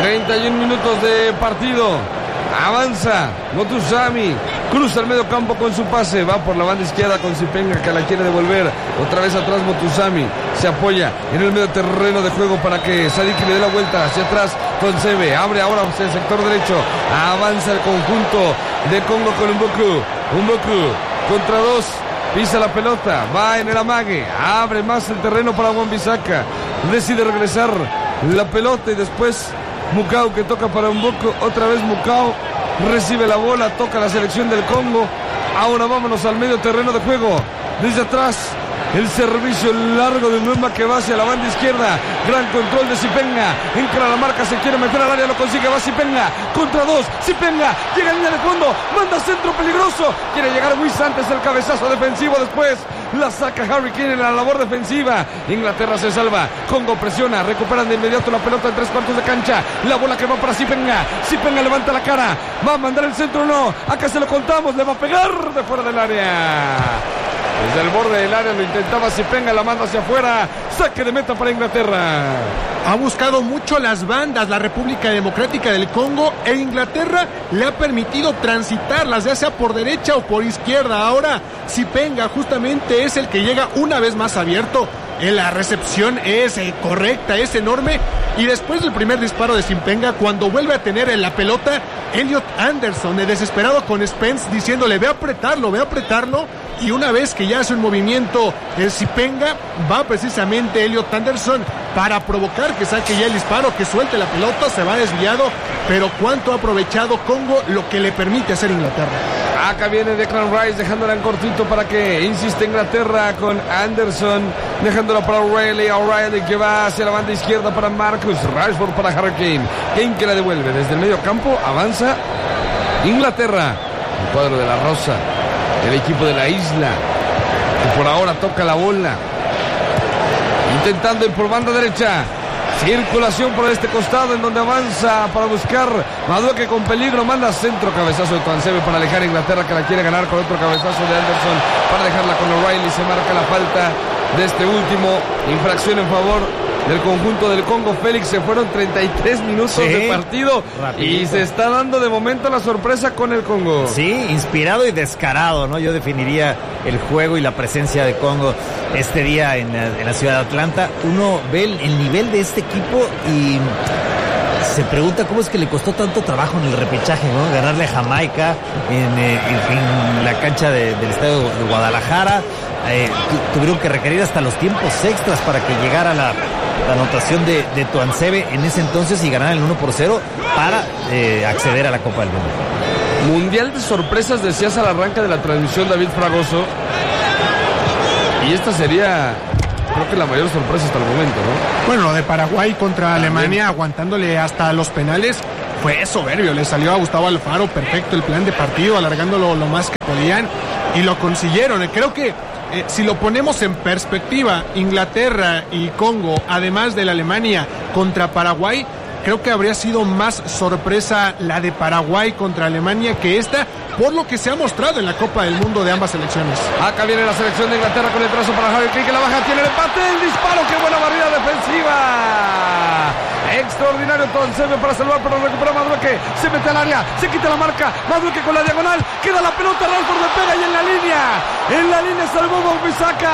31 minutos de partido. Avanza Motusami, cruza el medio campo con su pase, va por la banda izquierda con Sipenga, que la quiere devolver, otra vez atrás Motusami, se apoya en el medio terreno de juego para que Sadiki le dé la vuelta hacia atrás con Sebe, abre ahora hacia el sector derecho, avanza el conjunto de Congo con Mboku contra dos, pisa la pelota, va en el amague, abre más el terreno para Wan-Bissaka, decide regresar la pelota y después Mukau, que toca para Mboku, otra vez Mukau, recibe la bola, toca la selección del Congo. Ahora vámonos al medio terreno de juego, desde atrás el servicio largo de Mbemba, que va hacia la banda izquierda, gran control de Sipenga, encara la marca, se quiere meter al área, lo consigue, va Sipenga, contra dos, Sipenga, llega a línea de fondo, manda centro peligroso, quiere llegar Luis antes el cabezazo defensivo, después la saca Harry Kane en la labor defensiva. Inglaterra se salva, Congo presiona, recuperan de inmediato la pelota en 3/4 de cancha, la bola que va para Sipenga, Sipenga levanta la cara, va a mandar el centro, no, acá se lo contamos, le va a pegar de fuera del área. Desde el borde del área lo intentaba Sipenga, la manda hacia afuera, saque de meta para Inglaterra. Ha buscado mucho las bandas la República Democrática del Congo, e Inglaterra le ha permitido transitarlas, ya sea por derecha o por izquierda. Ahora Sipenga justamente es el que llega una vez más abierto. La recepción es correcta, es enorme. Y después del primer disparo de Sipenga, cuando vuelve a tener la pelota, Elliot Anderson, desesperado con Spence, diciéndole ve a apretarlo. Y una vez que ya hace un movimiento el Sipenga, va precisamente Elliot Anderson para provocar que saque ya el disparo, que suelte la pelota, se va desviado. Pero cuánto ha aprovechado Congo, lo que le permite hacer Inglaterra. Acá viene Declan Rice dejándola en cortito para que insiste Inglaterra con Anderson, dejándola para O'Reilly que va hacia la banda izquierda para Marcus Rashford, para Harry Kane que la devuelve desde el medio campo. Avanza Inglaterra, el cuadro de la Rosa, el equipo de la isla, que por ahora toca la bola, intentando ir por banda derecha. Circulación por este costado en donde avanza para buscar Madueque con peligro. Manda centro, cabezazo de Tuanzebe para alejar a Inglaterra, que la quiere ganar con otro cabezazo de Anderson para dejarla con O'Reilly. Se marca la falta de este último. Infracción en favor del conjunto del Congo. Félix, se fueron 33 minutos de partido. Rapidito. Y se está dando de momento la sorpresa con el Congo. Sí, inspirado y descarado, ¿no? Yo definiría el juego y la presencia de Congo este día en la ciudad de Atlanta. Uno ve el nivel de este equipo y se pregunta cómo es que le costó tanto trabajo en el repechaje, ¿no? Ganarle a Jamaica en la cancha del estadio de Guadalajara. Tuvieron que requerir hasta los tiempos extras para que llegara la anotación de Tuanzebe en ese entonces y ganar el 1-0 para acceder a la Copa del Mundo. Mundial de sorpresas, decías al arranque de la transmisión, David Fragoso. Y esta sería, creo que la mayor sorpresa hasta el momento, ¿no? Bueno, lo de Paraguay contra Alemania, aguantándole hasta los penales, fue soberbio. Le salió a Gustavo Alfaro perfecto el plan de partido, alargándolo lo más que podían y lo consiguieron. Creo que si lo ponemos en perspectiva, Inglaterra y Congo, además de la Alemania contra Paraguay, creo que habría sido más sorpresa la de Paraguay contra Alemania que esta, por lo que se ha mostrado en la Copa del Mundo de ambas selecciones. Acá viene la selección de Inglaterra con el trazo para Harry Kane, que la baja, tiene el empate, el disparo, qué buena barrida defensiva. Extraordinario Tuanzebe para salvar, pero recupera Madueque, se mete al área, se quita la marca, Madueque con la diagonal, queda la pelota, Rashford le pega y en la línea salvó Wan-Bissaka.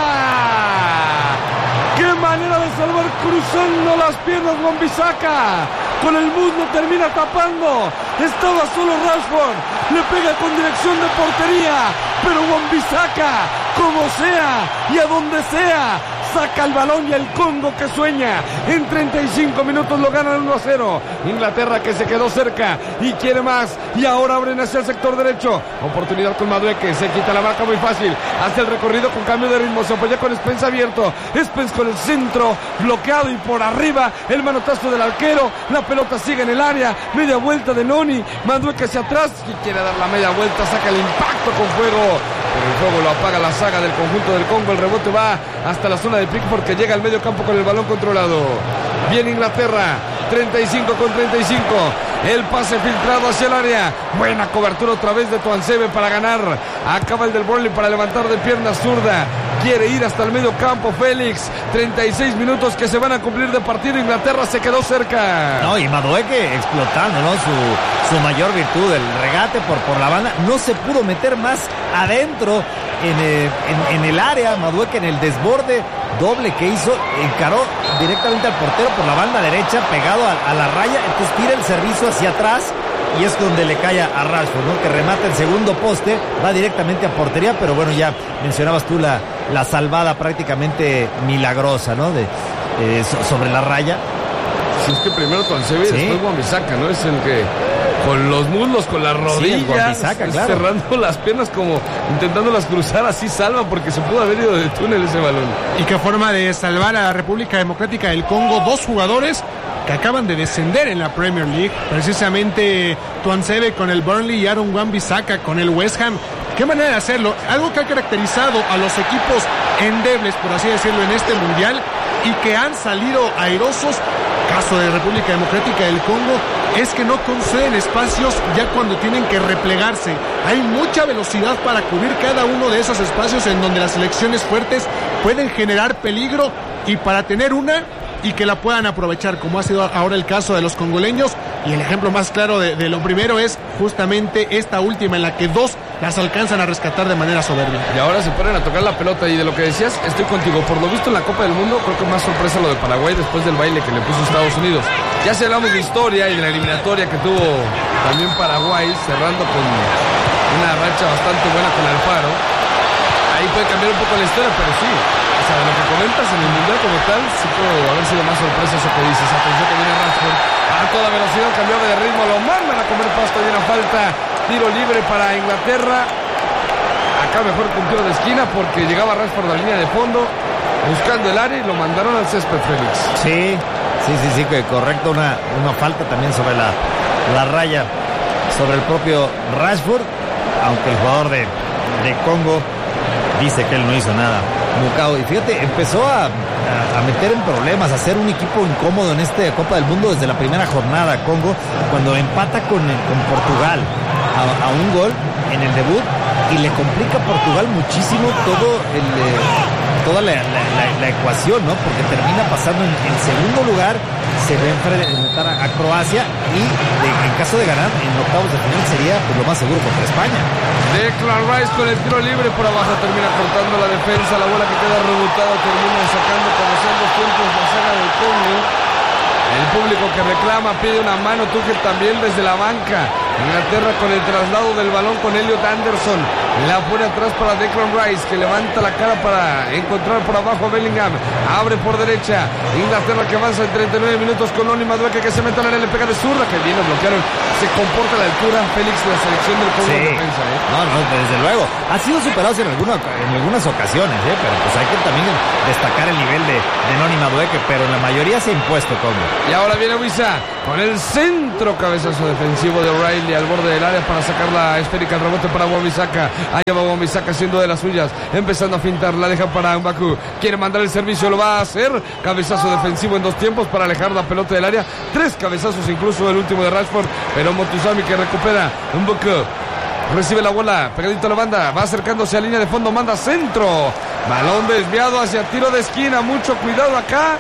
¡Qué manera de salvar cruzando las piernas Wan-Bissaka! Con el muslo termina tapando. Estaba solo Rashford. Le pega con dirección de portería. Pero Wan-Bissaka, como sea y a donde sea, saca el balón y el Congo que sueña. En 35 minutos lo ganan 1-0. Inglaterra que se quedó cerca y quiere más. Y ahora abren hacia el sector derecho. Oportunidad con Madueque. Se quita la marca muy fácil. Hace el recorrido con cambio de ritmo. Se apoya con Spence abierto. Spence con el centro bloqueado y por arriba el manotazo del arquero. La pelota sigue en el área. Media vuelta de Noni. Madueque hacia atrás y quiere dar la media vuelta. Saca el impacto con fuego. Pero el fuego lo apaga la saga del conjunto del Congo. El rebote va hasta la zona de Pickford, que llega al medio campo con el balón controlado. Bien Inglaterra, 35 con 35. El pase filtrado hacia el área. Buena cobertura otra vez de Tuanzebe para ganar. Acaba el del Burnley para levantar de pierna zurda. Quiere ir hasta el medio campo Félix. 36 minutos que se van a cumplir de partido. Inglaterra se quedó cerca. No, y Madueque explotando, ¿no? Su mayor virtud, el regate por la banda. No se pudo meter más adentro en el área. Madueque en el desborde doble que hizo, encaró directamente al portero por la banda derecha, pegado a la raya. Entonces tira el servicio hacia atrás y es donde le cae a Rashford, ¿no? Que remata el segundo poste, va directamente a portería, pero bueno, ya mencionabas tú la salvada prácticamente milagrosa, ¿no? Sobre la raya. Si es que primero Tuanzebe y después Wan-Bissaka, ¿no? Es el que con los muslos, con las rodillas, claro, cerrando las piernas como intentándolas cruzar, así salva, porque se pudo haber ido de túnel ese balón. Y qué forma de salvar a la República Democrática del Congo, dos jugadores que acaban de descender en la Premier League, precisamente Tuanzebe con el Burnley y Aaron Wan-Bissaka con el West Ham. Qué manera de hacerlo, algo que ha caracterizado a los equipos endebles, por así decirlo, en este mundial, y que han salido airosos. Caso de República Democrática del Congo es que no conceden espacios ya cuando tienen que replegarse. Hay mucha velocidad para cubrir cada uno de esos espacios en donde las selecciones fuertes pueden generar peligro, y para tener una y que la puedan aprovechar, como ha sido ahora el caso de los congoleños. Y el ejemplo más claro de lo primero es justamente esta última, en la que dos las alcanzan a rescatar de manera soberbia. Y ahora se ponen a tocar la pelota, y de lo que decías, estoy contigo. Por lo visto en la Copa del Mundo, creo que más sorpresa lo de Paraguay después del baile que le puso Estados Unidos. Ya se hablamos de historia y de la eliminatoria que tuvo también Paraguay, cerrando con una racha bastante buena con Alfaro. Ahí puede cambiar un poco la historia, pero sí, o sea, de lo que comentas en el mundial como tal, sí puede haber sido más sorpresa eso que dices. Atención que viene Rashford a toda velocidad, cambiaba de ritmo, lo mandan a comer pasto, y una falta, tiro libre para Inglaterra. Acá mejor que un tiro de esquina, porque llegaba Rashford a la línea de fondo buscando el área y lo mandaron al césped, Félix. Sí, correcto, una falta también sobre la raya, sobre el propio Rashford, aunque el jugador de Congo dice que él no hizo nada. Mukau. Y fíjate, empezó a meter en problemas, a ser un equipo incómodo en esta Copa del Mundo desde la primera jornada, Congo, cuando empata con Portugal a un gol en el debut y le complica a Portugal muchísimo toda la ecuación, ¿no? Porque termina pasando en segundo lugar, se va a enfrentar a Croacia y en caso de ganar en octavos de final sería pues, lo más seguro contra España. Declan Rice con el tiro libre por abajo, termina cortando la defensa, la bola que queda rebotada termina sacando como son los tiempos la saga del Congo. El público que reclama pide una mano, Tuchel también desde la banca. Inglaterra con el traslado del balón con Elliot Anderson. La pone atrás para Declan Rice, que levanta la cara para encontrar por abajo a Bellingham. Abre por derecha. Inglaterra que avanza en 39 minutos con Oni Madueke que se mete al área, le pega de zurda, que viene, bloquearon. Se comporta a la altura Félix, la selección del Congo en defensa. No, desde luego. Ha sido superado en algunas ocasiones, pero pues hay que también destacar el nivel de Noni Madueke, pero en la mayoría se ha impuesto Congo. Y ahora viene Wissa con el centro, cabezazo defensivo de O'Reilly al borde del área para sacar la esférica, el rebote para Wan-Bissaka. Allá va Wan-Bissaka haciendo de las suyas, empezando a fintar, la deja para Mbaku. Quiere mandar el servicio, lo va a hacer. Cabezazo defensivo en 2 tiempos para alejar la pelota del área. 3 cabezazos incluso el último de Rashford, pero Montuzami que recupera Mbaku. Recibe la bola, pegadito a la banda, va acercándose a línea de fondo, manda centro. Balón desviado hacia tiro de esquina, mucho cuidado acá,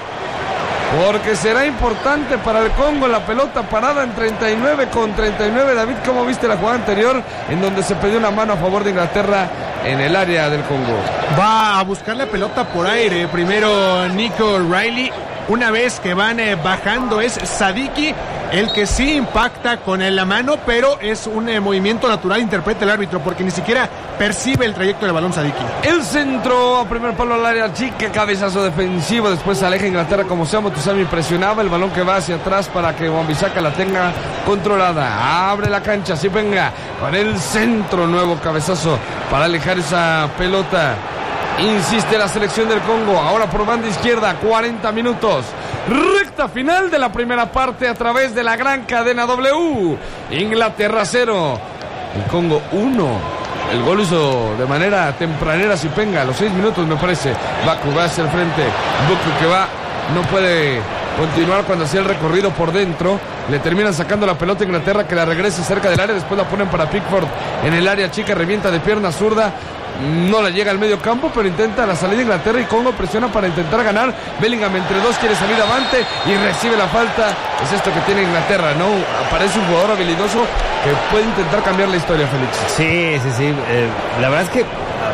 porque será importante para el Congo la pelota parada en 39 con 39. David, ¿cómo viste la jugada anterior en donde se pidió una mano a favor de Inglaterra en el área del Congo? Va a buscar la pelota por aire. Primero Nico O'Reilly. Una vez que van bajando es Sadiki el que sí impacta con la mano, pero es un movimiento natural, interpreta el árbitro, porque ni siquiera percibe el trayecto del balón Sadiki. El centro a primer palo al área chica, cabezazo defensivo, después aleja Inglaterra como sea. Montuzami presionaba el balón que va hacia atrás para que Wan-Bissaka la tenga controlada. Abre la cancha, sí, venga, con el centro, nuevo cabezazo para alejar esa pelota. Insiste la selección del Congo, ahora por banda izquierda, 40 minutos. Recta final de la primera parte a través de la gran cadena W. Inglaterra 0, el Congo 1. El gol hizo de manera tempranera Sipenga, a los 6 minutos me parece. Baku va hacia el frente, Buku que va, no puede continuar cuando hacía el recorrido por dentro. Le terminan sacando la pelota a Inglaterra, que la regresa cerca del área, después la ponen para Pickford en el área chica, revienta de pierna zurda. No la llega al medio campo, pero intenta la salida de Inglaterra y Congo presiona para intentar ganar. Bellingham entre 2 quiere salir avante y recibe la falta. Es esto que tiene Inglaterra, ¿no? Aparece un jugador habilidoso que puede intentar cambiar la historia, Félix. Sí. La verdad es que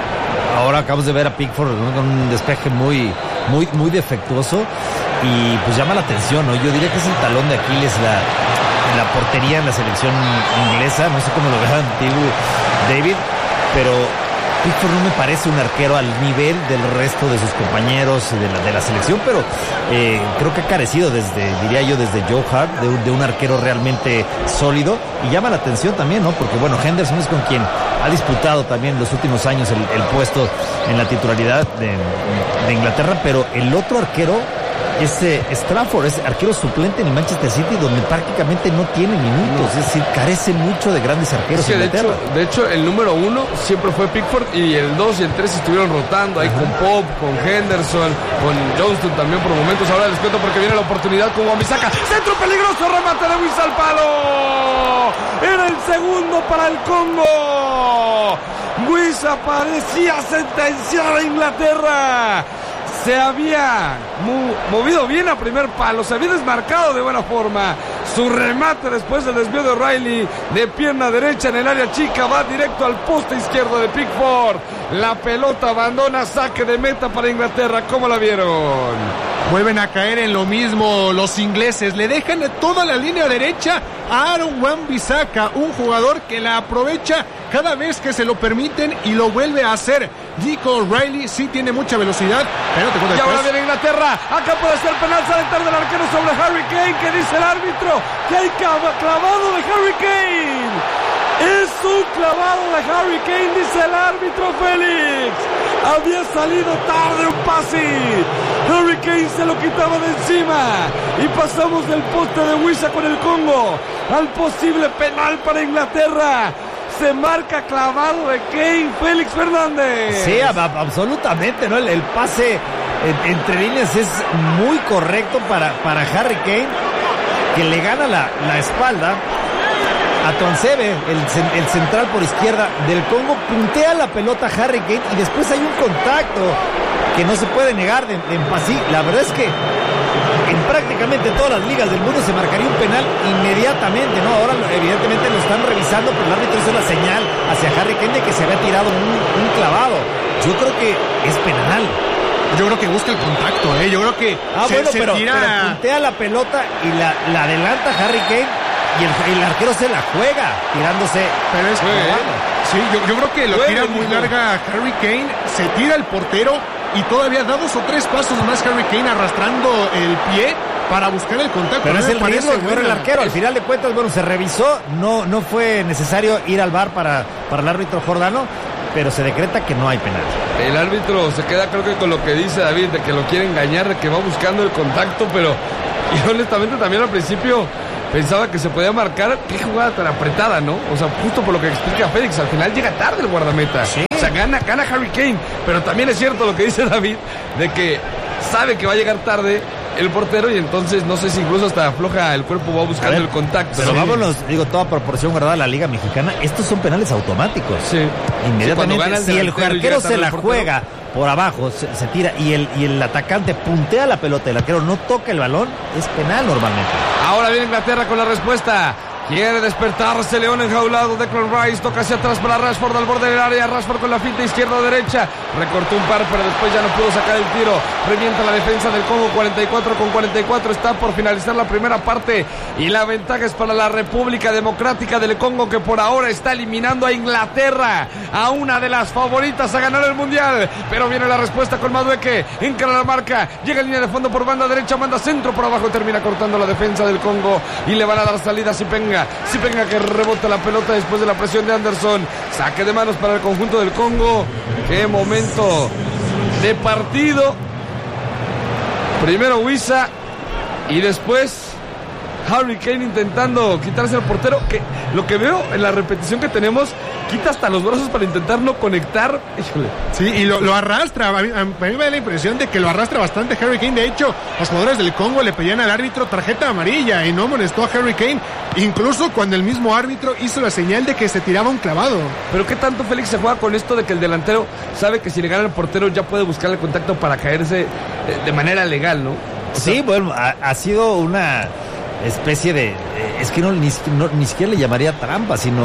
ahora acabamos de ver a Pickford, ¿no? Con un despeje muy defectuoso y pues llama la atención, ¿no? Yo diría que es el talón de Aquiles en la portería en la selección inglesa. No sé cómo lo vean, David, pero Pickford no me parece un arquero al nivel del resto de sus compañeros de la selección, pero creo que ha carecido desde Joe Hart de un arquero realmente sólido, y llama la atención también, ¿no? Porque bueno, Henderson es con quien ha disputado también los últimos años el puesto en la titularidad de Inglaterra, pero el otro arquero es Trafford, es arquero suplente en el Manchester City, donde prácticamente no tiene minutos, es decir, carece mucho de grandes arqueros. Sí, de hecho, el número 1 siempre fue Pickford, y el 2 y el 3 estuvieron rotando ahí con Pope, con Henderson, con Johnston también por momentos. Ahora les cuento porque viene la oportunidad con Wan-Bissaka. Centro peligroso, remate de Wissa al palo. Era el segundo para el Congo. Wissa parecía sentenciar a Inglaterra. Se había movido bien a primer palo, se había desmarcado de buena forma. Su remate después del desvío de O'Reilly de pierna derecha en el área chica va directo al poste izquierdo de Pickford. La pelota abandona, saque de meta para Inglaterra. ¿Cómo la vieron? Vuelven a caer en lo mismo los ingleses. Le dejan toda la línea derecha a Aaron Wan-Bissaka, un jugador que la aprovecha cada vez que se lo permiten y lo vuelve a hacer. Nico O'Reilly sí tiene mucha velocidad, pero te cuento. Y ahora viene Inglaterra. Acá puede ser penal, sale tarde del arquero sobre Harry Kane, que dice el árbitro que hay clavado de Harry Kane. Es un clavado de Harry Kane, dice el árbitro Félix. Había salido tarde un pase. Harry Kane se lo quitaba de encima. Y pasamos del poste de Wissa con el Congo al posible penal para Inglaterra. se marca clavado de Kane, Félix Fernández. Sí, absolutamente, ¿no? El pase entre líneas es muy correcto para Harry Kane, que le gana la espalda a Tuanzebe, el central por izquierda del Congo. Puntea la pelota a Harry Kane y después hay un contacto que no se puede negar de Mpassi. La verdad es que en prácticamente todas las ligas del mundo se marcaría un penal inmediatamente, ¿no? Ahora evidentemente lo están revisando, pero el árbitro hizo la señal hacia Harry Kane de que se había tirado un clavado. Yo creo que es penal. Yo creo que busca el contacto, ¿eh? Yo creo que pero puntea la pelota y la adelanta Harry Kane y el arquero se la juega tirándose. Pero es sí, yo creo que lo tira muy larga Harry Kane, se tira el portero y todavía da 2 o 3 pasos más Harry Kane arrastrando el pie para buscar el contacto. Pero es el riesgo que corre el arquero. Al final de cuentas, bueno, se revisó, no fue necesario ir al VAR para el árbitro jordano, pero se decreta que no hay penal. El árbitro se queda, creo que con lo que dice David, de que lo quiere engañar, de que va buscando el contacto, pero y honestamente también al principio pensaba que se podía marcar. Qué jugada tan apretada, ¿no? O sea, justo por lo que explica Félix, al final llega tarde el guardameta. Sí. O sea, gana Harry Kane, pero también es cierto lo que dice David, de que sabe que va a llegar tarde el portero y entonces no sé si incluso hasta afloja el cuerpo, va buscando el contacto. Pero vámonos, digo, toda proporción guardada a la Liga Mexicana, estos son penales automáticos. Sí. Inmediatamente, sí, si el arquero se la juega por abajo, se tira y el atacante puntea la pelota, el arquero no toca el balón, es penal normalmente. Ahora viene Inglaterra con la respuesta. Quiere despertarse León enjaulado. Declan Rice toca hacia atrás para Rashford al borde del área. Rashford con la finta izquierda-derecha. Recortó un par, pero después ya no pudo sacar el tiro. Revienta la defensa del Congo. 44-44. Está por finalizar la primera parte. Y la ventaja es para la República Democrática del Congo, que por ahora está eliminando a Inglaterra, a una de las favoritas a ganar el Mundial. Pero viene la respuesta con Madueke. Encara la marca. Llega en línea de fondo por banda derecha. Manda centro por abajo. Termina cortando la defensa del Congo. Y le van a dar salida a Sipenga. Sipenga que rebota la pelota después de la presión de Anderson. Saque de manos para el conjunto del Congo. Qué momento de partido. Primero Wissa y después Harry Kane intentando quitarse al portero, que lo que veo en la repetición que tenemos, quita hasta los brazos para intentar no conectar. Híjole. Sí, y lo arrastra. A mí me da la impresión de que lo arrastra bastante Harry Kane. De hecho, los jugadores del Congo le pedían al árbitro tarjeta amarilla y no molestó a Harry Kane, incluso cuando el mismo árbitro hizo la señal de que se tiraba un clavado. Pero qué tanto Félix se juega con esto de que el delantero sabe que si le gana el portero ya puede buscar el contacto para caerse de manera legal, ¿no? Sí, bueno, ha sido una especie de, es que ni siquiera le llamaría trampa, sino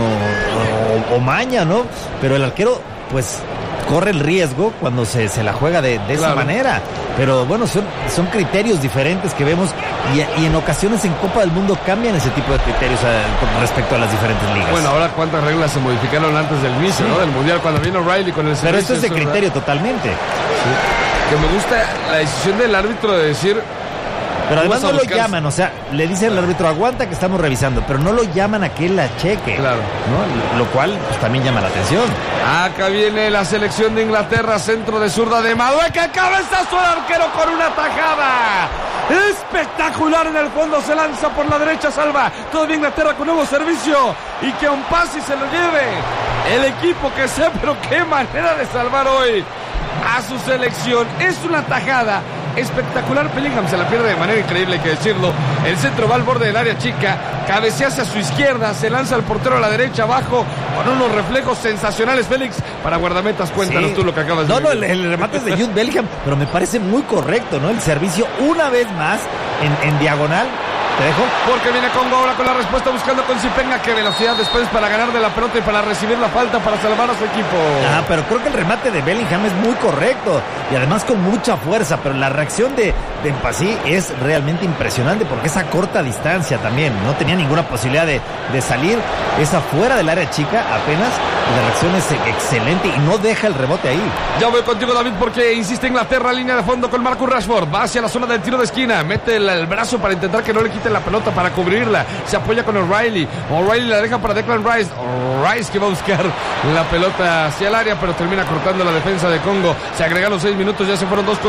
o maña, ¿no? Pero el arquero pues corre el riesgo cuando se la juega de esa manera. Pero bueno, son criterios diferentes que vemos y en ocasiones en Copa del Mundo cambian ese tipo de criterios con respecto a las diferentes ligas. Bueno, ahora cuántas reglas se modificaron antes del inicio, ¿no? Del Mundial, cuando vino Riley con el servicio. Pero esto es de criterio totalmente. Sí. Que me gusta la decisión del árbitro de decir. Pero además no lo llaman, o sea, le dicen al árbitro, aguanta que estamos revisando, pero no lo llaman a que él la cheque. Claro. ¿No? Lo cual pues también llama la atención. Acá viene la selección de Inglaterra, centro de zurda de Madueke, cabezazo al arquero con una tajada. Espectacular en el fondo, se lanza por la derecha, salva todavía Inglaterra con nuevo servicio y que Mpassi se lo lleve. El equipo que sé, pero qué manera de salvar hoy a su selección. Es una tajada espectacular. Bellingham se la pierde de manera increíble, hay que decirlo. El centro va al borde del área chica, cabecea hacia su izquierda, se lanza el portero a la derecha abajo con unos reflejos sensacionales. Félix, para guardametas, cuéntanos tú lo que acabas de decir. El remate es de Jude Bellingham, pero me parece muy correcto, ¿no? El servicio una vez más en diagonal. ¿Te dejo? Porque viene Congo ahora con la respuesta, buscando con Sipenga. Qué velocidad después para ganar de la pelota y para recibir la falta para salvar a su equipo. Pero creo que el remate de Bellingham es muy correcto y además con mucha fuerza, pero la reacción de Mpassi es realmente impresionante porque es a corta distancia también, no tenía ninguna posibilidad de salir, es afuera del área chica apenas, y la reacción es excelente y no deja el rebote ahí. Ya voy contigo, David, porque insiste Inglaterra, línea de fondo con Marcus Rashford, va hacia la zona del tiro de esquina, mete el brazo para intentar que no le quite mete la pelota para cubrirla, se apoya con O'Reilly la deja para Declan Rice, Rice que va a buscar la pelota hacia el área, pero termina cortando la defensa de Congo. Se agregaron 6 minutos, ya se fueron 2:50,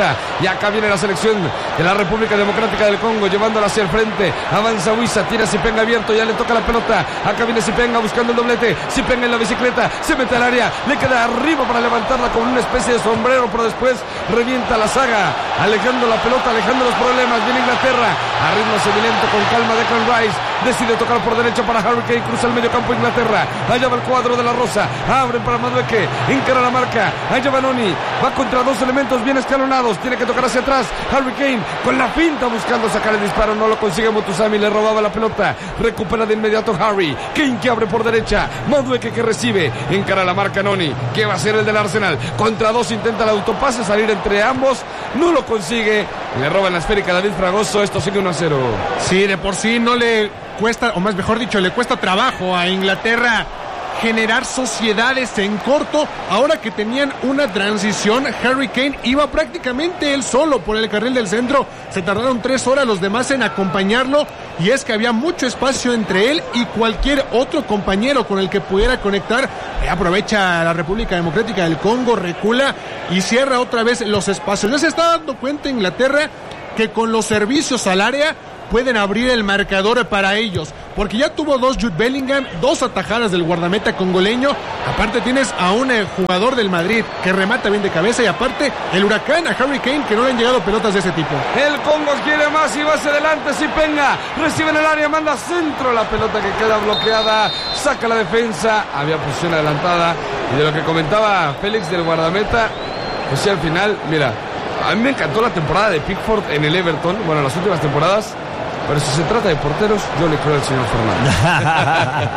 y acá viene la selección de la República Democrática del Congo, llevándola hacia el frente. Avanza Huiza, tira Sipenga abierto, ya le toca la pelota, acá viene Sipenga buscando el doblete, Sipenga en la bicicleta, se mete al área, le queda arriba para levantarla con una especie de sombrero, pero después revienta la saga, alejando la pelota, alejando los problemas. Viene Inglaterra, a ritmo semilento, con calma Declan Rice, decide tocar por derecha para Harry Kane, cruza el medio campo Inglaterra, allá va el cuadro de la Rosa, abren para Madueke, encara la marca, allá va Noni, va contra 2 elementos bien escalonados, tiene que tocar hacia atrás, Harry Kane con la finta buscando sacar el disparo, no lo consigue Motusami, le robaba la pelota, recupera de inmediato Harry Kane que abre por derecha, Madueke que recibe, encara la marca Noni, que va a ser el del Arsenal, contra 2 intenta el autopase, salir entre ambos, no lo consigue, le roban la esférica a David Fragoso, esto sigue 1-0. Sí, de por sí no le cuesta, o más mejor dicho, le cuesta trabajo a Inglaterra generar sociedades en corto. Ahora que tenían una transición, Harry Kane iba prácticamente él solo por el carril del centro. Se tardaron 3 horas los demás en acompañarlo, y es que había mucho espacio entre él y cualquier otro compañero con el que pudiera conectar. Aprovecha la República Democrática del Congo, recula y cierra otra vez los espacios. Ya se está dando cuenta Inglaterra que con los servicios al área pueden abrir el marcador para ellos, porque ya tuvo 2 Jude Bellingham, 2 atajadas del guardameta congoleño, aparte tienes a un jugador del Madrid que remata bien de cabeza, y aparte el huracán a Harry Kane, que no le han llegado pelotas de ese tipo. El Congo quiere más y va hacia adelante, Sipenga recibe en el área, manda centro, la pelota que queda bloqueada, saca la defensa, había posición adelantada, y de lo que comentaba Félix del guardameta, pues sí, al final, mira, a mí me encantó la temporada de Pickford en el Everton, bueno, las últimas temporadas. Pero si se trata de porteros, yo le creo al señor Fernández.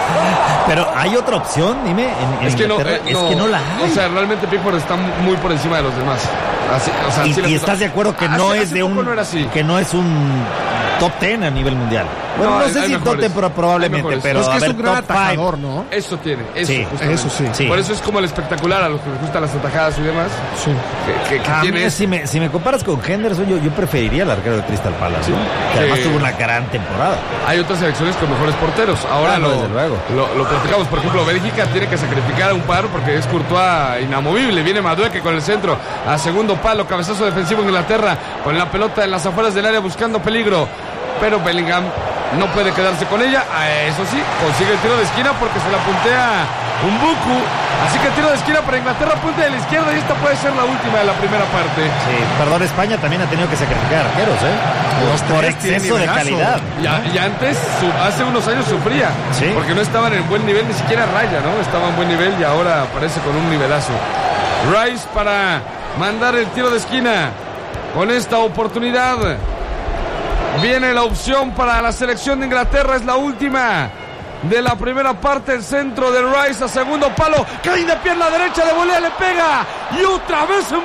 Pero hay otra opción, dime. Es que no la hay. O sea, realmente Pickford está muy por encima de los demás. Así, o sea, y estás de acuerdo que no es de un, que no es un top 10 a nivel mundial. Bueno, no sé si top 10, pero probablemente, pero es que es un gran top atajador, ¿no? Eso tiene, eso, sí, eso sí. Por eso es como el espectacular, a los que les gustan las atajadas y demás. Sí. Que tiene si me comparas con Henderson, yo preferiría el arquero de Crystal Palace, ¿sí? Que además tuvo una gran temporada. Hay otras selecciones con mejores porteros. Ahora desde luego. Lo platicamos. Por ejemplo, Bélgica tiene que sacrificar a un par porque es Courtois inamovible. Viene Madueke con el centro a segundo palo, cabezazo defensivo Inglaterra con la pelota en las afueras del área buscando peligro. Pero Bellingham no puede quedarse con ella. Eso sí, consigue el tiro de esquina porque se la puntea Mbuku. Así que el tiro de esquina para Inglaterra, punta de la izquierda, y esta puede ser la última de la primera parte. Sí, perdón, España también ha tenido que sacrificar arqueros, por exceso de calidad. Y antes, hace unos años sufría, ¿sí? Porque no estaban en buen nivel, ni siquiera raya, ¿no? Estaba en buen nivel y ahora aparece con un nivelazo. Rice para mandar el tiro de esquina. Con esta oportunidad viene la opción para la selección de Inglaterra, es la última de la primera parte. El centro de Rice a segundo palo, cae de pierna derecha, de volea, le pega y otra vez un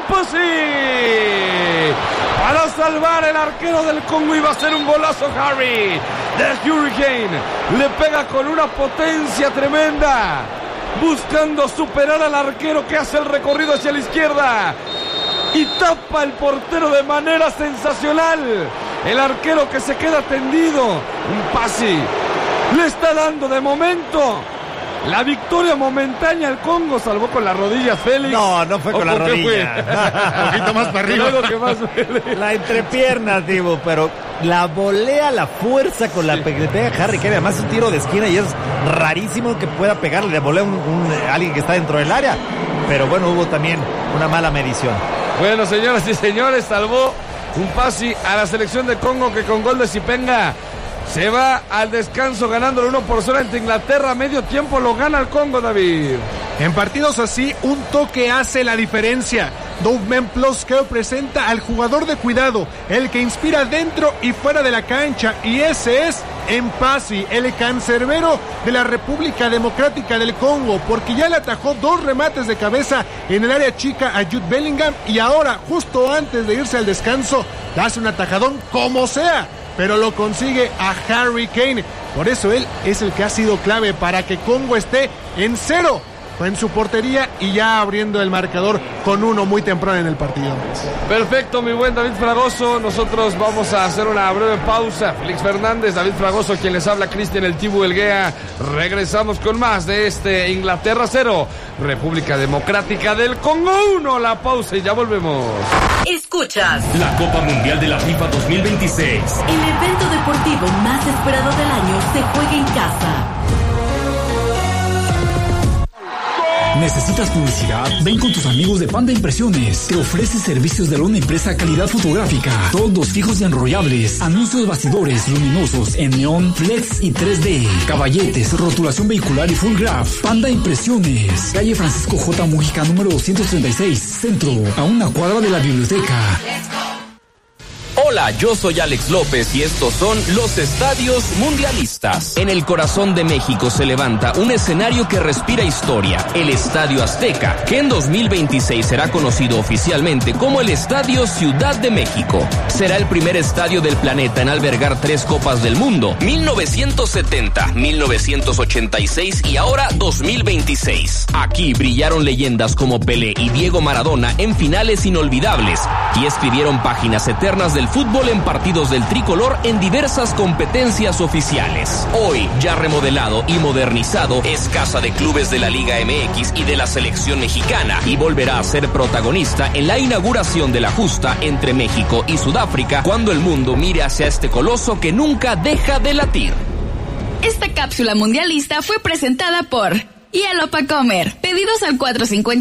pase para salvar el arquero del Congo, y va a ser un golazo Harry de Hurricane. Le pega con una potencia tremenda, buscando superar al arquero que hace el recorrido hacia la izquierda y tapa el portero de manera sensacional. El arquero que se queda tendido, un pase, le está dando de momento la victoria momentánea al Congo. Salvó con la rodilla Félix. No fue con la rodilla. Un poquito más para arriba. La entrepierna, Divo, pero la volea, la fuerza con la que le pega Harry Kane. Además es un tiro de esquina y es rarísimo que pueda pegarle de volea a alguien que está dentro del área. Pero bueno, hubo también una mala medición. Bueno, señoras y señores, salvó un pase a la selección de Congo, que con gol de Sipenga se va al descanso ganando el 1-0 ante Inglaterra. Medio tiempo lo gana el Congo, David. En partidos así, un toque hace la diferencia. Doveman Plus que presenta al jugador de cuidado, el que inspira dentro y fuera de la cancha, y ese es Mpasi, el cancerbero de la República Democrática del Congo, porque ya le atajó 2 remates de cabeza en el área chica a Jude Bellingham, y ahora, justo antes de irse al descanso, le hace un atajadón como sea, pero lo consigue a Harry Kane. Por eso él es el que ha sido clave para que Congo esté en 0 en su portería y ya abriendo el marcador con uno muy temprano en el partido. Perfecto, mi buen David Fragoso. Nosotros vamos a hacer una breve pausa. Félix Fernández, David Fragoso, quien les habla, Cristian El Tibu Elguea. Regresamos con más de este Inglaterra 0, República Democrática del Congo 1. La pausa y ya volvemos. Escuchas la Copa Mundial de la FIFA 2026. El evento deportivo más esperado del año se juega en casa. ¿Necesitas publicidad? Ven con tus amigos de Panda Impresiones. Te ofrece servicios de una empresa calidad fotográfica. Todos fijos y enrollables. Anuncios bastidores luminosos en neón, flex y 3D. Caballetes, rotulación vehicular y full graph. Panda Impresiones. Calle Francisco J. Mujica, número 236, Centro, a una cuadra de la biblioteca. Hola, yo soy Alex López y estos son los Estadios Mundialistas. En el corazón de México se levanta un escenario que respira historia, el Estadio Azteca, que en 2026 será conocido oficialmente como el Estadio Ciudad de México. Será el primer estadio del planeta en albergar 3 Copas del Mundo, 1970, 1986 y ahora 2026. Aquí brillaron leyendas como Pelé y Diego Maradona en finales inolvidables y escribieron páginas eternas del fútbol en partidos del tricolor en diversas competencias oficiales. Hoy, ya remodelado y modernizado, es casa de clubes de la Liga MX y de la selección mexicana y volverá a ser protagonista en la inauguración de la justa entre México y Sudáfrica cuando el mundo mire hacia este coloso que nunca deja de latir. Esta cápsula mundialista fue presentada por Hielo Pa' Comer. Pedidos al 450